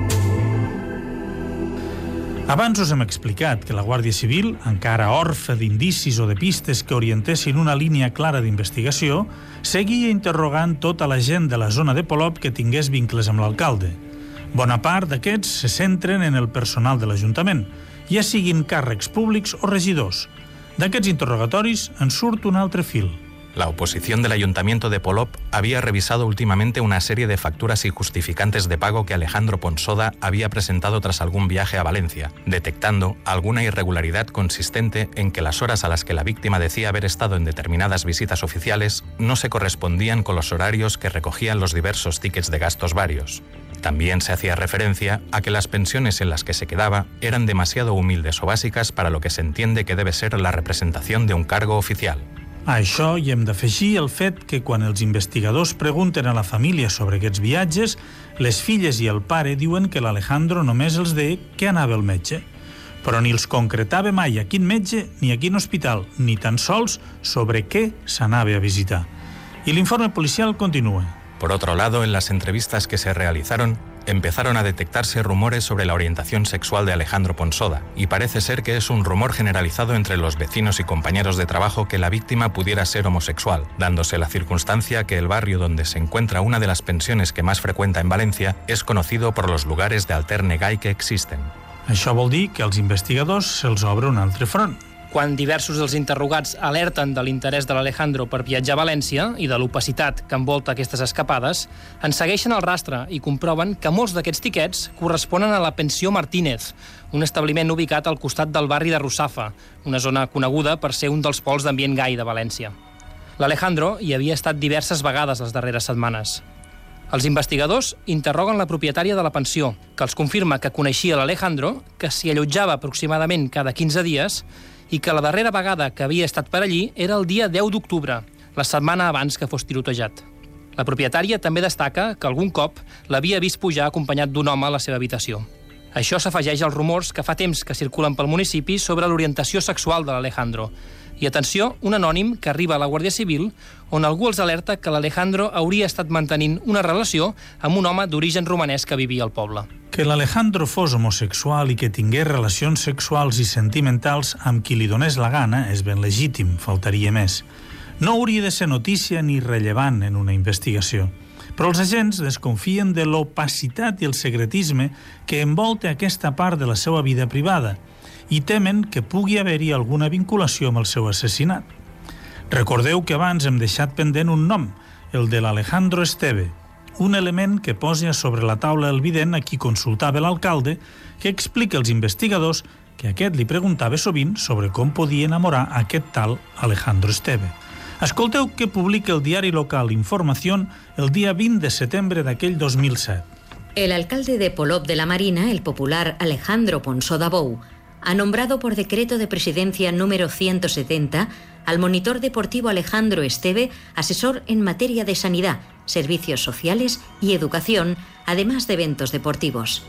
Abans us hem explicat que la Guàrdia Civil, encara orfe d'indicis o de pistes que orientessin una línia clara d'investigació, seguia interrogant tota la gent de la zona de Polop que tingués vincles amb l'alcalde. Bona part d'aquests se centren en el personal de l'Ajuntament, ja siguin càrrecs públics o regidors. D'aquests interrogatoris en surt un altre fil. La oposición del Ayuntamiento de Polop había revisado últimamente una serie de facturas y justificantes de pago que Alejandro Ponsoda había presentado tras algún viaje a Valencia, detectando alguna irregularidad consistente en que las horas a las que la víctima decía haber estado en determinadas visitas oficiales no se correspondían con los horarios que recogían los diversos tickets de gastos varios. También se hacía referencia a que las pensiones en las que se quedaba eran demasiado humildes o básicas para lo que se entiende que debe ser la representación de un cargo oficial. A això hi hem d'afegir el fet que quan els investigadors pregunten a la família sobre aquests viatges, les filles i el pare diuen que l'Alejandro només els deia que anava al metge, però ni els concretava mai a quin metge ni a quin hospital, ni tan sols sobre què s'anava a visitar. I l'informe policial continua. Por otro lado, en las entrevistas que se realizaron, empezaron a detectarse rumores sobre la orientación sexual de Alejandro Ponsoda, y parece ser que es un rumor generalizado entre los vecinos y compañeros de trabajo que la víctima pudiera ser homosexual, dándose la circunstancia que el barrio donde se encuentra una de las pensiones que más frecuenta en Valencia es conocido por los lugares de alterne gai que existen. Això vol dir que als investigadors se'ls obre un altre front. Quan diversos dels interrogats alerten de l'interès de l'Alejandro per viatjar a València i de l'opacitat que envolta aquestes escapades, en segueixen el rastre i comproven que molts d'aquests tiquets corresponen a la Pensió Martínez, un establiment ubicat al costat del barri de Russafa, una zona coneguda per ser un dels pols d'ambient gai de València. L'Alejandro hi havia estat diverses vegades les darreres setmanes. Els investigadors interroguen la propietària de la pensió, que els confirma que coneixia l'Alejandro, que s'hi allotjava aproximadament cada 15 dies i que la darrera vegada que havia estat per allí era el dia 10 d'octubre, la setmana abans que fos tirotejat. La propietària també destaca que algun cop l'havia vist pujar acompanyat d'un home a la seva habitació. Això s'afegeix als rumors que fa temps que circulen pel municipi sobre l'orientació sexual de l'Alejandro. I atenció, un anònim que arriba a la Guàrdia Civil on algú els alerta que l'Alejandro hauria estat mantenint una relació amb un home d'origen romanès que vivia al poble. Que l'Alejandro fos homosexual i que tingués relacions sexuals i sentimentals amb qui li donés la gana és ben legítim, faltaria més. No hauria de ser notícia ni rellevant en una investigació. Però els agents desconfien de l'opacitat i el secretisme que envolta aquesta part de la seva vida privada i temen que pugui haver-hi alguna vinculació amb el seu assassinat. Recordeu que abans hem deixat pendent un nom, el de l'Alejandro Esteve, un element que posa sobre la taula el vident a qui consultava l'alcalde, que explica als investigadors que aquest li preguntava sovint sobre com podia enamorar aquest tal Alejandro Esteve. Escolteu què publica el diari local Información el dia 20 de setembre d'aquell 2007. El alcalde de Polop de la Marina, el popular Alejandro Ponsoda Bou, ha nombrado por decreto de presidencia número 170 al monitor deportivo Alejandro Esteve asesor en materia de sanidad, servicios sociales y educación, además de eventos deportivos.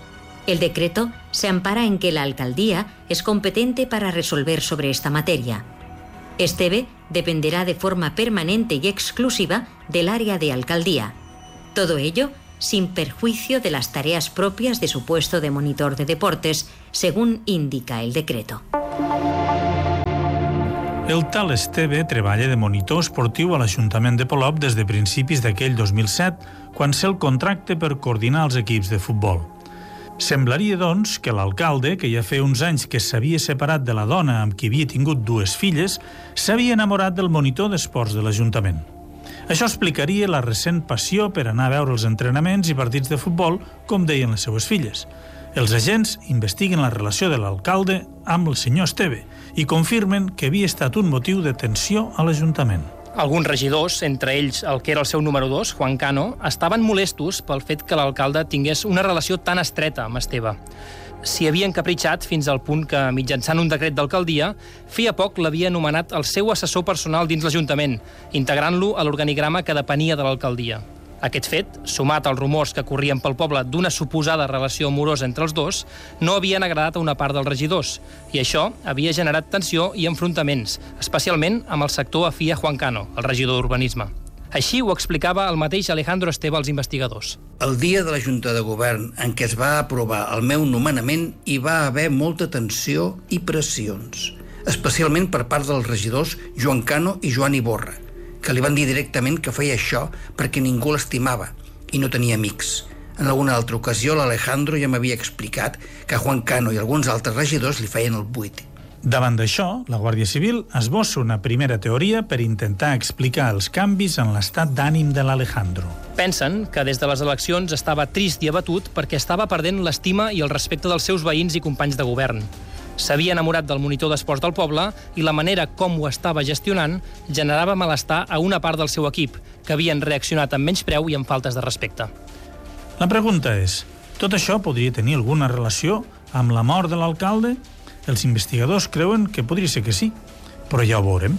El decreto se ampara en que la alcaldía es competente para resolver sobre esta materia. Esteve dependerá de forma permanente y exclusiva del área de alcaldía. Todo ello sin perjuicio de las tareas propias de su puesto de monitor de deportes, según indica el decreto. El tal Esteve treballa de monitor esportiu a l'Ajuntament de Polop des de principis d'aquell 2007, quan se'l contracta per coordinar els equips de futbol. Semblaria, doncs, que l'alcalde, que ja feia uns anys que s'havia separat de la dona amb qui havia tingut 2 filles, s'havia enamorat del monitor d'esports de l'Ajuntament. Això explicaria la recent passió per anar a veure els entrenaments i partits de futbol, com deien les seues filles. Els agents investiguen la relació de l'alcalde amb el senyor Esteve i confirmen que havia estat un motiu de tensió a l'Ajuntament. Alguns regidors, entre ells el que era el seu número 2, Juan Cano, estaven molestos pel fet que l'alcalde tingués una relació tan estreta amb Esteve. S'hi havia encapritxat fins al punt que, mitjançant un decret d'alcaldia, feia poc l'havia anomenat el seu assessor personal dins l'Ajuntament, integrant-lo a l'organigrama que depenia de l'alcaldia. Aquest fet, sumat als rumors que corrien pel poble d'una suposada relació amorosa entre els dos, no havien agradat a una part dels regidors, i això havia generat tensió i enfrontaments, especialment amb el sector afí a Juan Cano, el regidor d'Urbanisme. Així ho explicava el mateix Alejandro Esteve als investigadors. El dia de la Junta de Govern en què es va aprovar el meu nomenament hi va haver molta tensió i pressions, especialment per part dels regidors Joan Cano i Joan Iborra, que li van dir directament que feia això perquè ningú l'estimava i no tenia amics. En alguna altra ocasió, l'Alejandro ja m'havia explicat que Juan Cano i alguns altres regidors li feien el buit. Davant d'això, la Guàrdia Civil esbossa una primera teoria per intentar explicar els canvis en l'estat d'ànim de l'Alejandro. Pensen que des de les eleccions estava trist i abatut perquè estava perdent l'estima i el respecte dels seus veïns i companys de govern. S'havia enamorat del monitor d'esports del poble i la manera com ho estava gestionant generava malestar a una part del seu equip, que havien reaccionat amb menyspreu i amb faltes de respecte. La pregunta és, tot això podria tenir alguna relació amb la mort de l'alcalde? Els investigadors creuen que podria ser que sí, però ja ho veurem.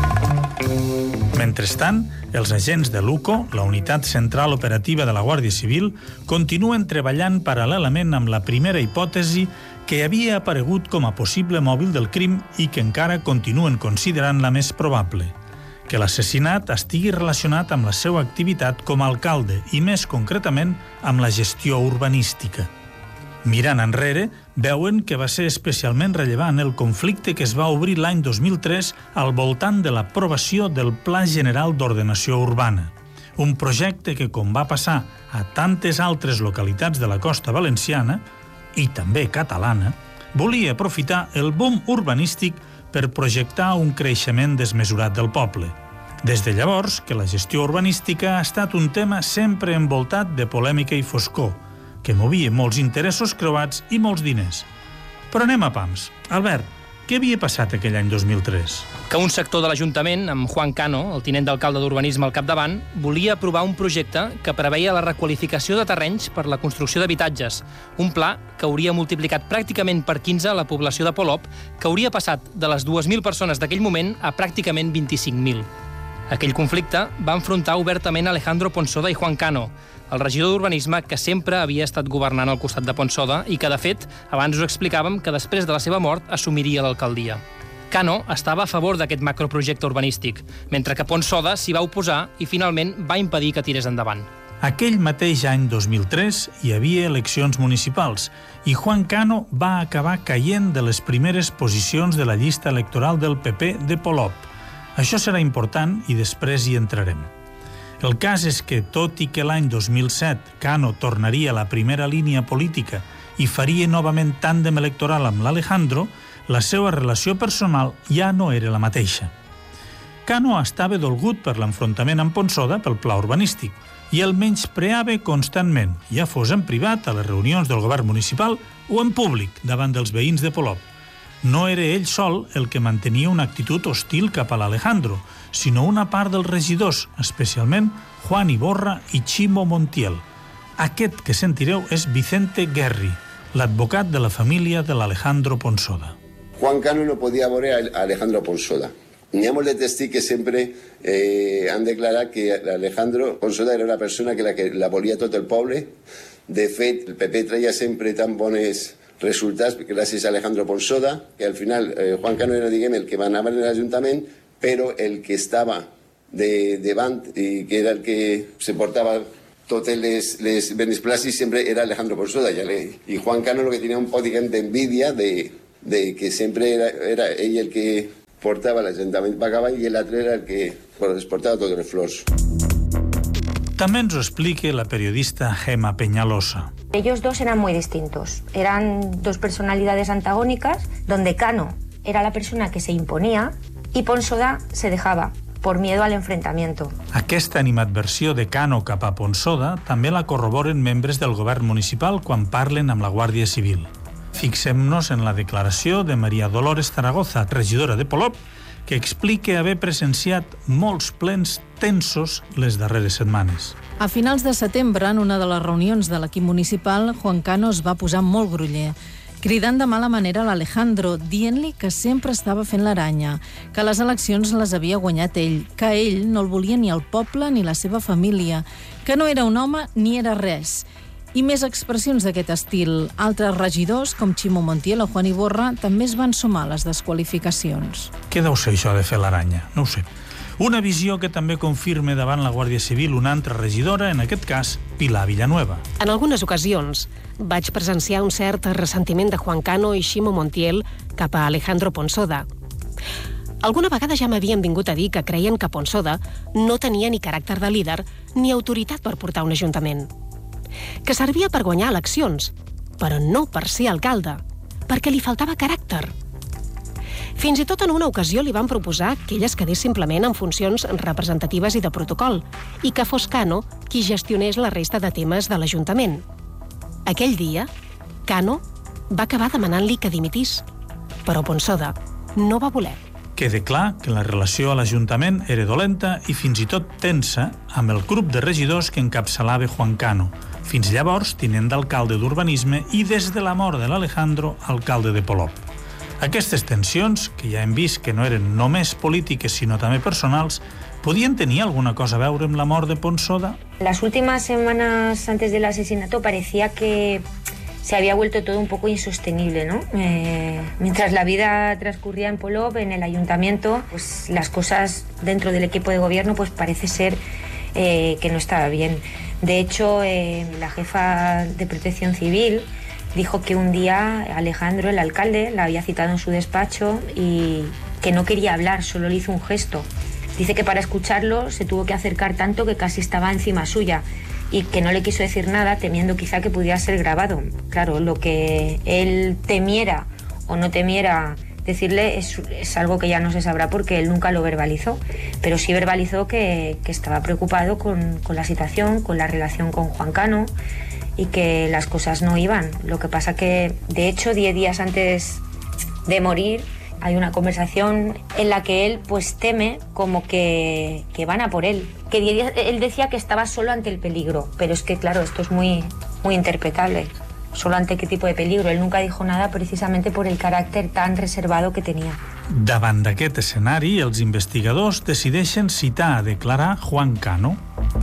Mentrestant, els agents de l'UCO, la Unitat Central Operativa de la Guàrdia Civil, continuen treballant paral·lelament amb la primera hipòtesi que havia aparegut com a possible mòbil del crim i que encara continuen considerant la més probable, que l'assassinat estigui relacionat amb la seva activitat com a alcalde i, més concretament, amb la gestió urbanística. Mirant enrere, veuen que va ser especialment rellevant el conflicte que es va obrir l'any 2003 al voltant de l'aprovació del Pla General d'Ordenació Urbana, un projecte que, com va passar a tantes altres localitats de la costa valenciana, i també catalana, volia aprofitar el boom urbanístic per projectar un creixement desmesurat del poble. Des de llavors que la gestió urbanística ha estat un tema sempre envoltat de polèmica i foscor, que movia molts interessos creuats i molts diners. Però anem a pams. Albert, què havia passat aquell any 2003? Que un sector de l'Ajuntament, amb Juan Cano, el tinent d'alcalde d'Urbanisme al capdavant, volia aprovar un projecte que preveia la requalificació de terrenys per la construcció d'habitatges, un pla que hauria multiplicat pràcticament per 15 la població de Polop, que hauria passat de les 2.000 persones d'aquell moment a pràcticament 25.000. Aquell conflicte va enfrontar obertament Alejandro Ponsoda i Juan Cano, el regidor d'Urbanisme que sempre havia estat governant al costat de Ponsoda i que, de fet, abans us explicàvem que després de la seva mort assumiria l'alcaldia. Cano estava a favor d'aquest macroprojecte urbanístic, mentre que Ponsoda s'hi va oposar i finalment va impedir que tirés endavant. Aquell mateix any 2003 hi havia eleccions municipals i Juan Cano va acabar caient de les primeres posicions de la llista electoral del PP de Polop. Això serà important i després hi entrarem. El cas és que, tot i que l'any 2007 Cano tornaria a la primera línia política i faria novament tàndem electoral amb l'Alejandro, la seva relació personal ja no era la mateixa. Cano estava dolgut per l'enfrontament amb Ponsoda pel pla urbanístic i el menyspreava constantment, ja fos en privat a les reunions del govern municipal o en públic davant dels veïns de Polop. No era ell sol el que mantenia una actitud hostil cap a l'Alejandro, sinó una part dels regidors, especialment Juan Iborra i Chimo Montiel. Aquest que sentireu és Vicente Guerri, l'advocat de la família de l'Alejandro Ponsoda. Juan Cano no podía volver a Alejandro Ponsoda. Teníamos de testigo que siempre han declarado que Alejandro Ponsoda era una persona que la volía todo el poble, De fet, el PP traia sempre tan bones resultats gràcies a Alejandro Ponsoda, que al final Juan Cano era, diguem, el que manava en l'Ajuntament, però el que estava davant i que era el que se portava totes les benesplàcits sempre era Alejandro Ponsoda. I Juan Cano lo que tenia un poc, diguem, d'envidia de que sempre era ell el que portava l'Ajuntament per avall i l'altre era el que es portava totes les flors. També ens ho explica la periodista Gemma Peñalosa. Ellos dos eran muy distintos. Eran dos personalidades antagónicas, donde Cano era la persona que se imponía y Ponsoda se dejaba por miedo al enfrentamiento. Aquesta animadversió de Cano cap a Ponsoda també la corroboren membres del govern municipal quan parlen amb la Guàrdia Civil. Fixem-nos en la declaració de María Dolores Zaragoza, regidora de Polop, que explica haver presenciat molts plens tensos les darreres setmanes. A finals de setembre, en una de les reunions de l'equip municipal, Juan Cano es va posar molt groller, cridant de mala manera a l'Alejandro, dient-li que sempre estava fent l'aranya, que les eleccions les havia guanyat ell, que ell no el volia ni el poble ni la seva família, que no era un home ni era res. I més expressions d'aquest estil. Altres regidors, com Ximo Montiel o Juan Iborra, també es van sumar a les desqualificacions. Què deu ser això de fer l'aranya? No ho sé. Una visió que també confirma davant la Guàrdia Civil una altra regidora, en aquest cas, Pilar Villanueva. En algunes ocasions vaig presenciar un cert ressentiment de Juan Cano i Ximo Montiel cap a Alejandro Ponsoda. Alguna vegada ja m'havien vingut a dir que creien que Ponsoda no tenia ni caràcter de líder ni autoritat per portar un ajuntament. Que servia per guanyar eleccions, però no per ser alcalde, perquè li faltava caràcter. Fins i tot en una ocasió li van proposar que ell es quedés simplement en funcions representatives i de protocol, i que fos Cano qui gestionés la resta de temes de l'Ajuntament. Aquell dia, Cano va acabar demanant-li que dimitís, però Ponsoda no va voler. Queda clar que la relació a l'Ajuntament era dolenta i fins i tot tensa amb el grup de regidors que encapçalava Juan Cano, fins llavors tinent d'alcalde d'Urbanisme i des de la mort de l'Alejandro, alcalde de Polop. Aquestes tensions, que ja hem vist que no eren només polítiques sinó també personals, podien tenir alguna cosa a veure amb la mort de Ponsoda? Las últimas semanas antes del asesinato parecía que se había vuelto todo un poco insostenible, ¿no? Mientras la vida transcurría en Polop, en el ayuntamiento, pues las cosas dentro del equipo de gobierno pues parece ser que no estaba bien. De hecho, la jefa de Protección Civil dijo que un día Alejandro, el alcalde, la había citado en su despacho y que no quería hablar, solo le hizo un gesto. Dice que para escucharlo se tuvo que acercar tanto que casi estaba encima suya y que no le quiso decir nada, temiendo quizá que pudiera ser grabado. Claro, lo que él temiera o no temiera decirle es algo que ya no se sabrá porque él nunca lo verbalizó, pero sí verbalizó que estaba preocupado con la situación, con la relación con Juan Cano y que las cosas no iban. Lo que pasa que, de hecho, 10 días antes de morir, hay una conversación en la que él pues teme como que van a por él. Que él decía que estaba solo ante el peligro, pero es que, claro, esto es muy interpretable. ¿Solo ante qué tipo de peligro? Él nunca dijo nada precisamente por el caràcter tan reservado que tenia. Davant d'aquest escenari, els investigadors decideixen citar a declarar Juan Cano.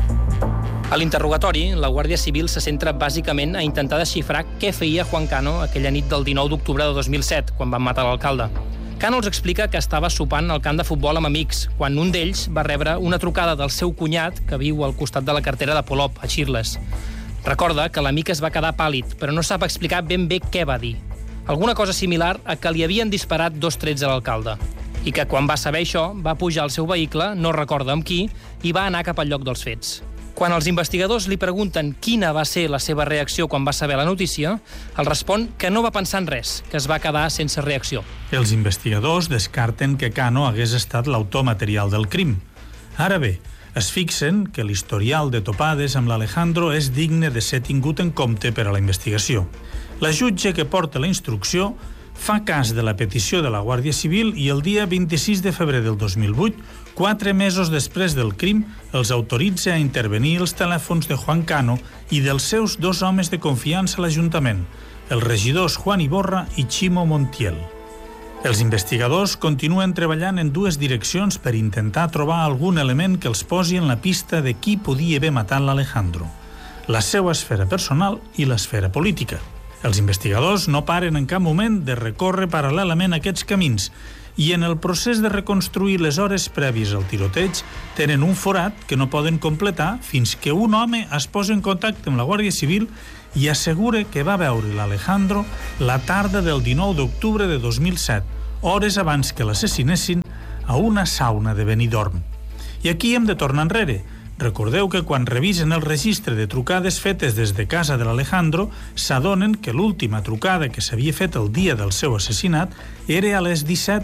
A l'interrogatori, la Guàrdia Civil se centra bàsicament a intentar desxifrar què feia Juan Cano aquella nit del 19 d'octubre de 2007, quan van matar l'alcalde. Cano els explica que estava sopant al camp de futbol amb amics, quan un d'ells va rebre una trucada del seu cunyat, que viu al costat de la cartera de Polop, a Xirles. Recorda que l'amic es va quedar pàl·lid, però no sap explicar ben bé què va dir. Alguna cosa similar a que li havien disparat 2 trets a l'alcalde. I que quan va saber això, va pujar al seu vehicle, no recorda amb qui, i va anar cap al lloc dels fets. Quan els investigadors li pregunten quina va ser la seva reacció quan va saber la notícia, el respon que no va pensar en res, que es va quedar sense reacció. Els investigadors descarten que Cano hagués estat l'autor material del crim. Ara bé, es fixen que l'historial de topades amb l'Alejandro és digne de ser tingut en compte per a la investigació. La jutge que porta la instrucció fa cas de la petició de la Guàrdia Civil i el dia 26 de febrer del 2008, 4 mesos després del crim, els autoritza a intervenir els telèfons de Juan Cano i dels seus 2 homes de confiança a l'Ajuntament, els regidors Juan Iborra i Ximo Montiel. Els investigadors continuen treballant en 2 direccions per intentar trobar algun element que els posi en la pista de qui podia haver matat l'Alejandro. la seva esfera personal i l'esfera política. Els investigadors no paren en cap moment de recórrer paral·lelament aquests camins i en el procés de reconstruir les hores prèvies al tiroteig tenen un forat que no poden completar fins que un home es posa en contacte amb la Guàrdia Civil i assegura que va veure l'Alejandro la tarda del 19 d'octubre de 2007, hores abans que l'assassinessin a una sauna de Benidorm. I aquí hem de tornar enrere. Recordeu que quan revisen el registre de trucades fetes des de casa de l'Alejandro, s'adonen que l'última trucada que s'havia fet el dia del seu assassinat era a les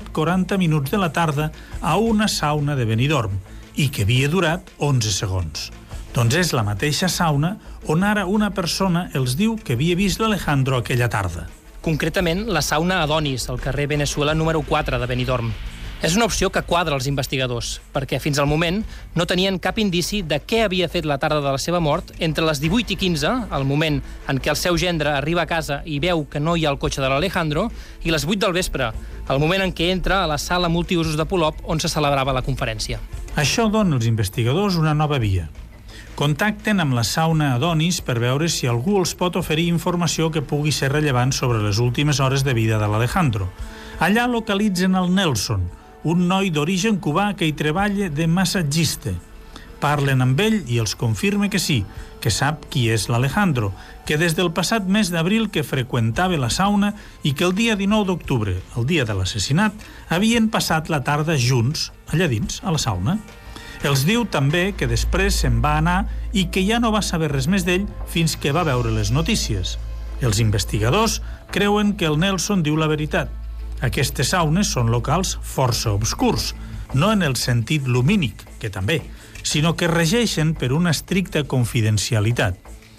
17:40 de la tarda a una sauna de Benidorm i que havia durat 11 segons. Doncs és la mateixa sauna on ara una persona els diu que havia vist l'Alejandro aquella tarda. Concretament, la sauna Adonis, al carrer Venezuela número 4 de Benidorm. És una opció que quadra els investigadors, perquè fins al moment no tenien cap indici de què havia fet la tarda de la seva mort entre les 18:15, el moment en què el seu gendre arriba a casa i veu que no hi ha el cotxe de l'Alejandro, i les 8 del vespre, el moment en què entra a la sala multiusos de Polop on se celebrava la conferència. Això dona als investigadors una nova via. Contacten amb la sauna Adonis per veure si algú els pot oferir informació que pugui ser rellevant sobre les últimes hores de vida de l'Alejandro. Allà localitzen el Nelson, un noi d'origen cubà que hi treballa de massatgista. Parlen amb ell i els confirma que sí, que sap qui és l'Alejandro, que des del passat mes d'abril que freqüentava la sauna i que el dia 19 d'octubre, el dia de l'assassinat, havien passat la tarda junts, allà dins, a la sauna. Els diu també que després se'n va anar i que ja no va saber res més d'ell fins que va veure les notícies. Els investigadors creuen que el Nelson diu la veritat. Aquestes saunes són locals força obscurs, no en el sentit lumínic, que també, sinó que regeixen per una estricta confidencialitat.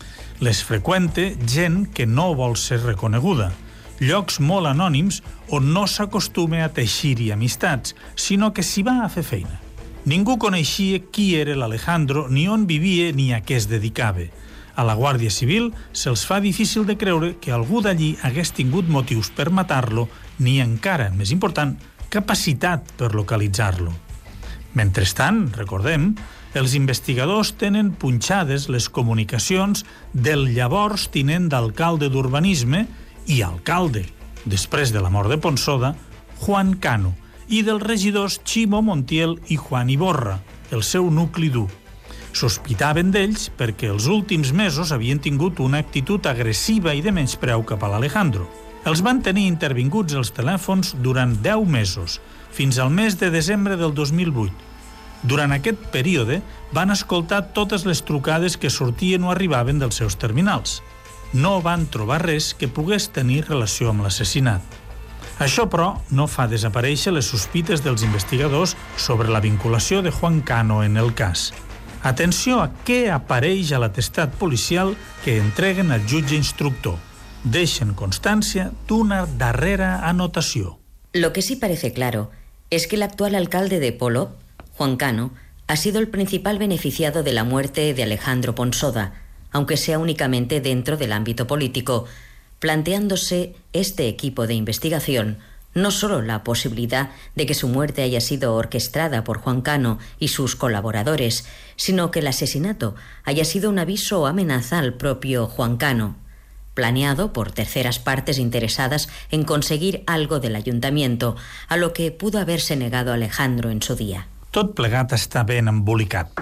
Les freqüente gent que no vol ser reconeguda, llocs molt anònims on no s'acostuma a teixir-hi amistats, sinó que s'hi va a fer feina. Ningú coneixia qui era l'Alejandro, ni on vivia, ni a què es dedicava. A la Guàrdia Civil se'ls fa difícil de creure que algú d'allí hagués tingut motius per matar-lo, ni encara, més important, capacitat per localitzar-lo. Mentrestant, recordem, els investigadors tenen punxades les comunicacions del llavors tinent d'alcalde d'Urbanisme i alcalde, després de la mort de Ponsoda, Juan Cano, i dels regidors Ximo Montiel i Juan Iborra, el seu nucli dur. Sospitaven d'ells perquè els últims mesos havien tingut una actitud agressiva i de menyspreu cap a l'Alejandro. Els van tenir intervinguts els telèfons durant 10 mesos, fins al mes de desembre del 2008. Durant aquest període van escoltar totes les trucades que sortien o arribaven dels seus terminals. No van trobar res que pogués tenir relació amb l'assassinat. Això, però, no fa desaparèixer les sospites dels investigadors sobre la vinculació de Juan Cano en el cas. Atenció a què apareix a l'atestat policial que entreguen al jutge instructor. Deixen constancia d'una darrera anotació. Lo que sí parece claro es que el actual alcalde de Polop, Juan Cano, ha sido el principal beneficiado de la muerte de Alejandro Ponsoda, aunque sea únicamente dentro del ámbito político, planteándose este equipo de investigación no solo la posibilidad de que su muerte haya sido orquestada por Juan Cano y sus colaboradores, sino que el asesinato haya sido un aviso o amenaza al propio Juan Cano, planeado por terceras partes interesadas en conseguir algo del ayuntamiento, a lo que pudo haberse negado Alejandro en su día. Tot plegat està ben embolicat.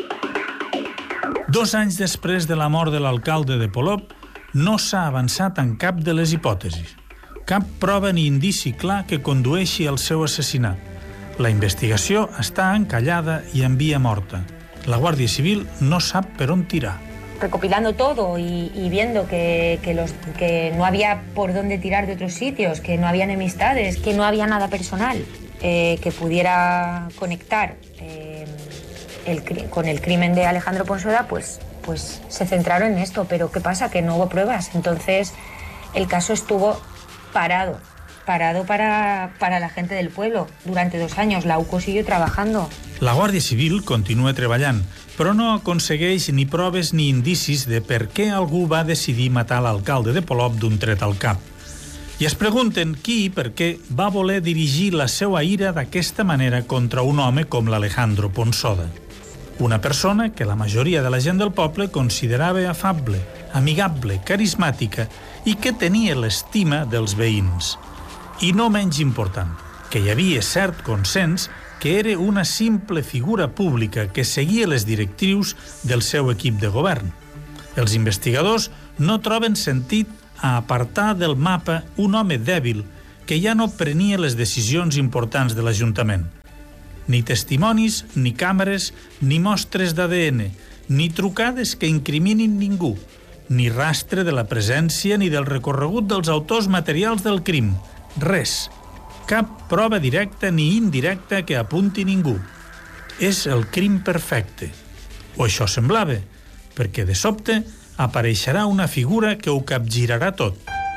2 anys després de la mort de l'alcalde de Polop, no s'ha avançat en cap de les hipòtesis. Cap prova ni indici clar que condueixi al seu assassinat. La investigació està encallada i en via morta. La Guàrdia Civil no sap per on tirar. Recopilando todo y viendo que no había por dónde tirar de otros sitios, que no había enemistades, que no había nada personal que pudiera conectar con el crimen de Alejandro Ponsoda, pues se centraron en esto. Pero ¿qué pasa? Que no hubo pruebas. Entonces el caso estuvo parado para la gente del pueblo durante 2 años. La UCO siguió trabajando. La Guàrdia Civil continua treballant, però no aconsegueix ni proves ni indicis de per què algú va decidir matar l'alcalde de Polop d'un tret al cap. I es pregunten qui i per què va voler dirigir la seva ira d'aquesta manera contra un home com l'Alejandro Ponsoda. Una persona que la majoria de la gent del poble considerava afable, amigable, carismàtica i que tenia l'estima dels veïns. I no menys important, que hi havia cert consens que era una simple figura pública que seguia les directrius del seu equip de govern. Els investigadors no troben sentit a apartar del mapa un home dèbil que ja no prenia les decisions importants de l'Ajuntament. Ni testimonis, ni càmeres, ni mostres d'ADN, ni trucades que incriminin ningú, ni rastre de la presència ni del recorregut dels autors materials del crim. Res. Cap prova directa ni indirecta que apunti ningú. És el crim perfecte. O això semblava, perquè de sobte apareixerà una figura que ho capgirarà tot.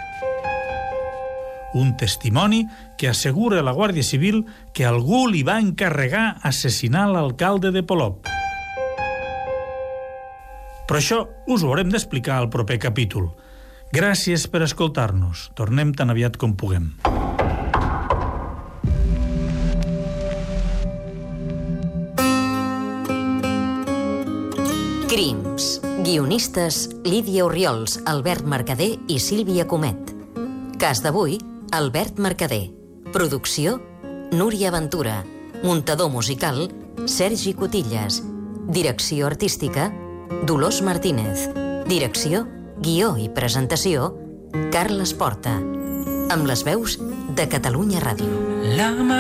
Un testimoni que assegura a la Guàrdia Civil que algú li va encarregar assassinar l'alcalde de Polop. Però això us ho haurem d'explicar al proper capítol. Gràcies per escoltar-nos. Tornem tan aviat com puguem. Crims. Guionistes Lídia Orriols, Albert Mercader i Sílvia Comet. Cas d'avui, Albert Mercader. Producció, Núria Ventura. Muntador musical, Sergi Cotillas. Direcció artística, Dolors Martínez. Direcció, guió i presentació, Carles Porta. Amb les veus de Catalunya Ràdio.